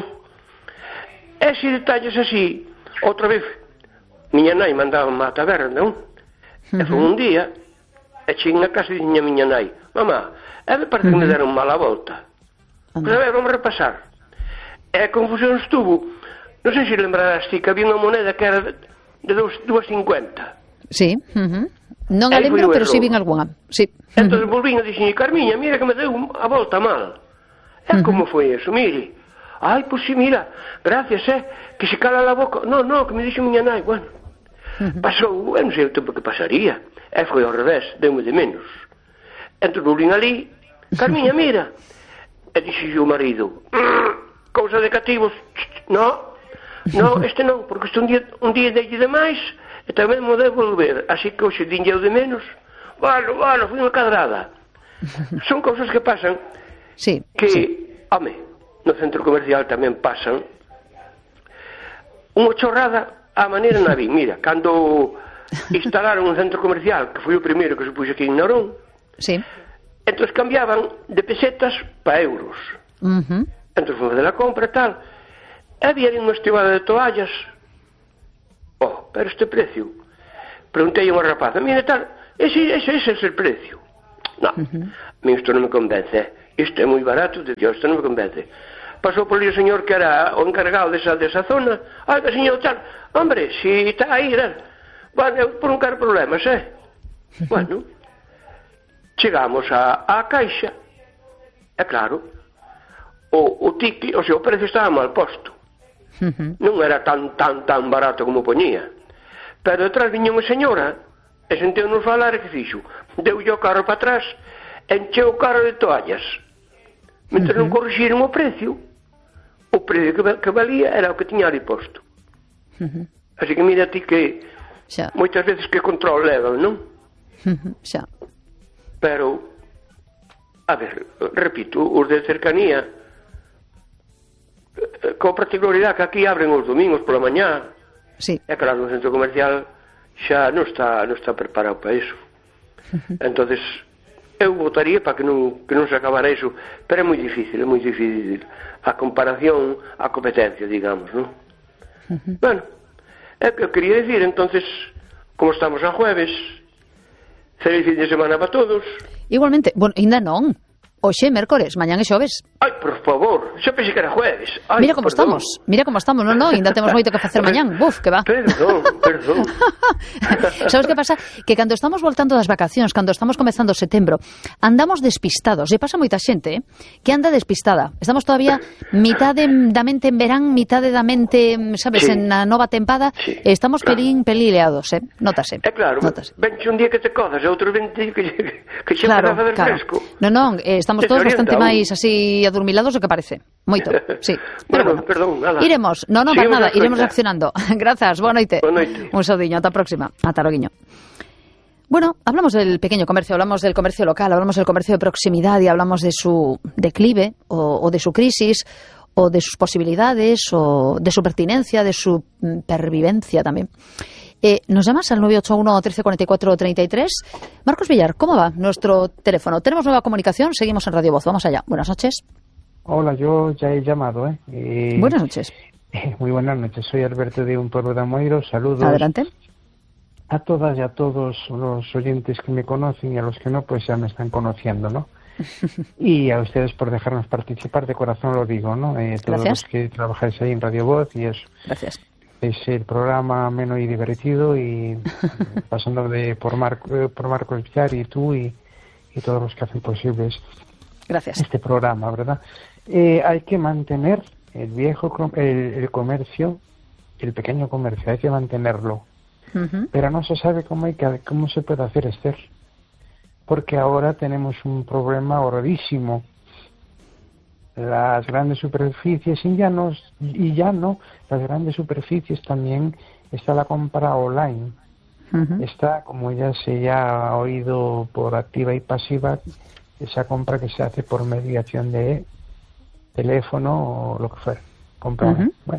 ese detalles así, outra vez, miña nai mandaba má taberna, non? Uh-huh. E foi un día, e cheguei na casa e diña miña nai, mamá, e me parece uh-huh. que me deron mala volta. Uh-huh. Pero a ver, vamos repasar. E a confusión estuvo, non sei se lembrarás ti, que había unha moneda que era de dúas cincuenta. Sí, uh-huh. Non a lembro, pero si vin algunha. Sí. Entón volvín a dixen, Carmiña, mira que me deu a volta mal. E uh-huh. como foi eso? Mire, ai, pois si, mira, gracias, eh, que se cala la boca. No, no, que me dixo miña nai, bueno. Uh-huh. Pasou, eu non sei o tempo que pasaría. E foi ao revés, deu-me de menos. Entón volvín ali, Carmiña, mira. E dixo o marido, cousa de cativos, no, no, este non, porque este un día, un día delle de máis, e tamén mo debo volver, así que hoxe dinlle de menos. Bueno, bueno, foi unha cadrada. Son cousas que pasan, sí, que, sí. home, no centro comercial tamén pasan unha chorrada á maneira na vi. Mira, cando instalaron un centro comercial, que foi o primeiro que se puxo aquí en Narón, sí. entón cambiaban de pesetas para euros. Uh-huh. Entón foi fazer a compra e tal, había unha estivada de toallas. Oh, pero este precio. Preguntei a unha rapaza, mire tal, ese, ese, ese é o precio. No, uh-huh. A mí isto non me convence. Isto é moi barato, de Dios, isto non me convence. Pasou por ali o señor que era o encargado desa, desa zona. Ai, que señor tal, hombre, si está aí, tal. Bueno, eu por non quero problemas, eh? Uh-huh. Bueno, chegamos á, á caixa. É claro, o, o ticket, o sea, o precio estaba mal posto. Uh-huh. Non era tan, tan, tan barato como poñía. Pero detrás viña unha señora e senteu-nos falar e que fixo. Deu-lle o carro para atrás, encheu o carro de toallas. Mentre uh-huh. non corrixiron o precio, o precio que, que valía era o que tiña ali posto. Uh-huh. Así que mira ti que xa. Moitas veces que control levan, non? Uh-huh. Xa. Pero, a ver, repito, os de cercanía, con particularidade que aquí abren os domingos pola mañá. Sí. É claro, no centro comercial xa non está non está preparado para iso. Uh-huh. Entonces, eu votaría para que non que non se acabara iso, pero é moi difícil, é moi difícil a comparación, a competencia, digamos, non? Uh-huh. Bueno, é que eu quería decir, entonces, como estamos a jueves, feliz fin de semana para todos. Igualmente, bueno, ainda non. Hoxe é mércores, mañán é xoves. Ai, por favor, xa pensei que era jueves. Ai, mira como perdón. estamos, mira como estamos. Non, non, ainda temos moito que facer mañán. Buf, que va. Perdón, perdón. Sabes que pasa? Que cando estamos voltando das vacacións, cando estamos comezando setembro, andamos despistados. E pasa moita xente, eh, que anda despistada. Estamos todavía mitade da mente en verán, mitade da mente, sabes, sí. en a nova tempada. Sí. E estamos claro. pelín, pelileados, eh? Notase. É claro, Notase. venche un día que te codas, e outro vente que, que xe claro, empeza a fazer claro. fresco. Non, non, eh, estamos todos bastante máis así adormilados do que parece. Moito, sí. Pero bueno, bueno, perdón, nada. Iremos, no, no, para nada, iremos reaccionando. Grazas, boa noite. Boa noite. Un saudiño, ata a próxima. Ata loguiño. Bueno, hablamos del pequeño comercio, hablamos del comercio local, hablamos del comercio de proximidad y hablamos de su declive o, o de su crisis o de sus posibilidades o de su pertinencia, de su pervivencia también. Eh, nos llamas al nueve ocho uno, trece cuarenta y cuatro, treinta y tres. Marcos Villar, ¿cómo va nuestro teléfono? Tenemos nueva comunicación, seguimos en Radio Voz. Vamos allá. Buenas noches. Hola, yo ya he llamado. ¿eh? Eh, buenas noches. Eh, muy buenas noches. Soy Alberto de Un Pueblo de Amoeiro. Saludos. Adelante. A todas y a todos los oyentes que me conocen y a los que no, pues ya me están conociendo, ¿no? Y a ustedes por dejarnos participar, de corazón lo digo, ¿no? Eh, todos Gracias. los que trabajáis ahí en Radio Voz y eso. Gracias. Es el programa ameno y divertido y pasando de por, Marco, por Marcos Villar y tú y, y todos los que hacen posibles Gracias. este programa, ¿verdad? Eh, hay que mantener el viejo el, el comercio, el pequeño comercio, hay que mantenerlo. Uh-huh. Pero no se sabe cómo, hay que, cómo se puede hacer, Esther. Porque ahora tenemos un problema horrorísimo. Las grandes superficies y ya no, y ya no, las grandes superficies también está la compra online. Uh-huh. Está, como ya se ya ha oído por activa y pasiva, esa compra que se hace por mediación de teléfono o lo que fuera. Compra. Uh-huh. Bueno.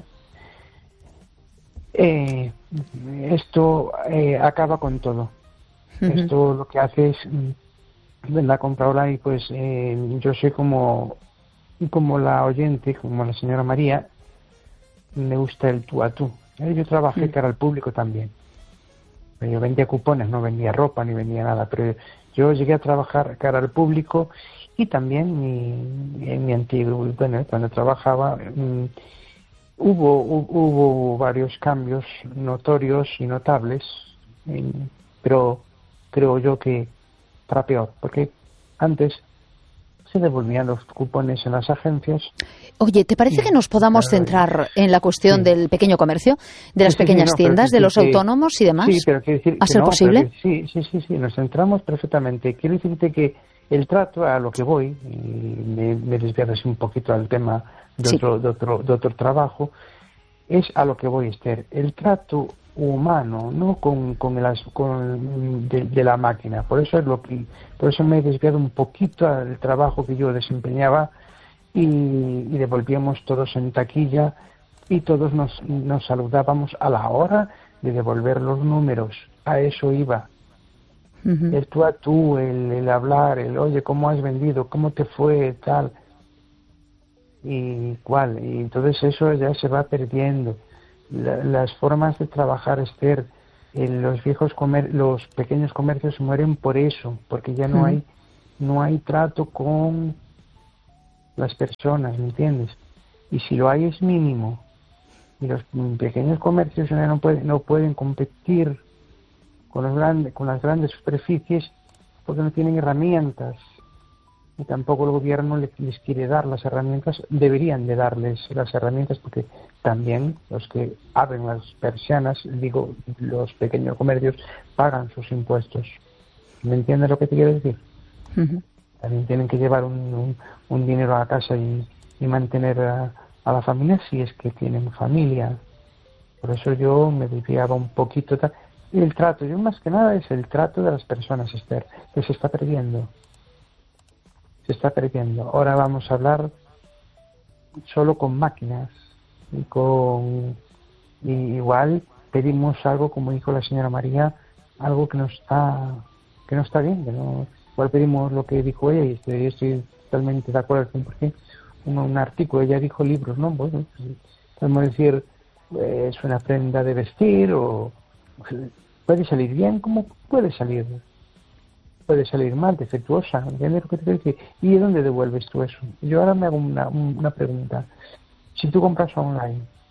Eh, esto eh, acaba con todo. Uh-huh. Esto lo que hace es en la compra online, pues eh, yo soy como como la oyente, como la señora María, me gusta el tú a tú. Eh, yo trabajé uh-huh. cara al público también. Yo vendía cupones, no vendía ropa ni vendía nada, pero yo llegué a trabajar cara al público y también mi, en mi antiguo, bueno, cuando trabajaba mmm, hubo, hubo hubo varios cambios notorios y notables, eh, pero creo yo que para peor, porque antes se devolvían los cupones en las agencias. Oye, ¿te parece que nos podamos centrar en la cuestión sí. del pequeño comercio, de las sí, sí, pequeñas sí, no, tiendas, de los que, autónomos y demás? Sí, pero quiero decir ¿A que ser no, posible? Que, sí, sí, sí, sí, nos centramos perfectamente. Quiero decirte que el trato, a lo que voy, y me, me desviado así un poquito al tema de, sí. otro, de, otro, de otro trabajo, es a lo que voy, Esther. El trato humano, no con, con, el, con de, de la máquina. Por eso es lo que, por eso me he desviado un poquito al trabajo que yo desempeñaba y, y devolvíamos todos en taquilla y todos nos, nos saludábamos a la hora de devolver los números. A eso iba. Uh-huh. El tú a tú, el, el hablar, el oye, ¿cómo has vendido? ¿Cómo te fue? Tal. y cuál, y entonces eso ya se va perdiendo. La, las formas de trabajar, Esther, en los viejos comer, los pequeños comercios mueren por eso, porque ya no mm. hay no hay trato con las personas, ¿me entiendes? Y si lo hay es mínimo, y los pequeños comercios ya no pueden no pueden competir con los grandes con las grandes superficies porque no tienen herramientas. Y tampoco el gobierno les quiere dar las herramientas, deberían de darles las herramientas, porque también los que abren las persianas, digo, los pequeños comercios, pagan sus impuestos. ¿Me entiendes lo que te quiero decir? Uh-huh. También tienen que llevar un, un, un dinero a la casa y, y mantener a, a la familia si es que tienen familia. Por eso yo me desviaba un poquito. El trato, yo más que nada es el trato de las personas, Esther, que se está perdiendo. Se está perdiendo. Ahora vamos a hablar solo con máquinas y con y igual pedimos algo, como dijo la señora María, algo que no está que no está bien, que no, igual pedimos lo que dijo ella y estoy, yo estoy totalmente de acuerdo al cien por ciento. Un, un artículo, ella dijo libros, ¿no? Bueno, pues, podemos decir eh, es una prenda de vestir o puede salir bien como puede salir puede salir mal, defectuosa, ¿entiendes lo que te quiero decir? ¿Y de dónde devuelves tú eso? Yo ahora me hago una, una pregunta. Si tú compras online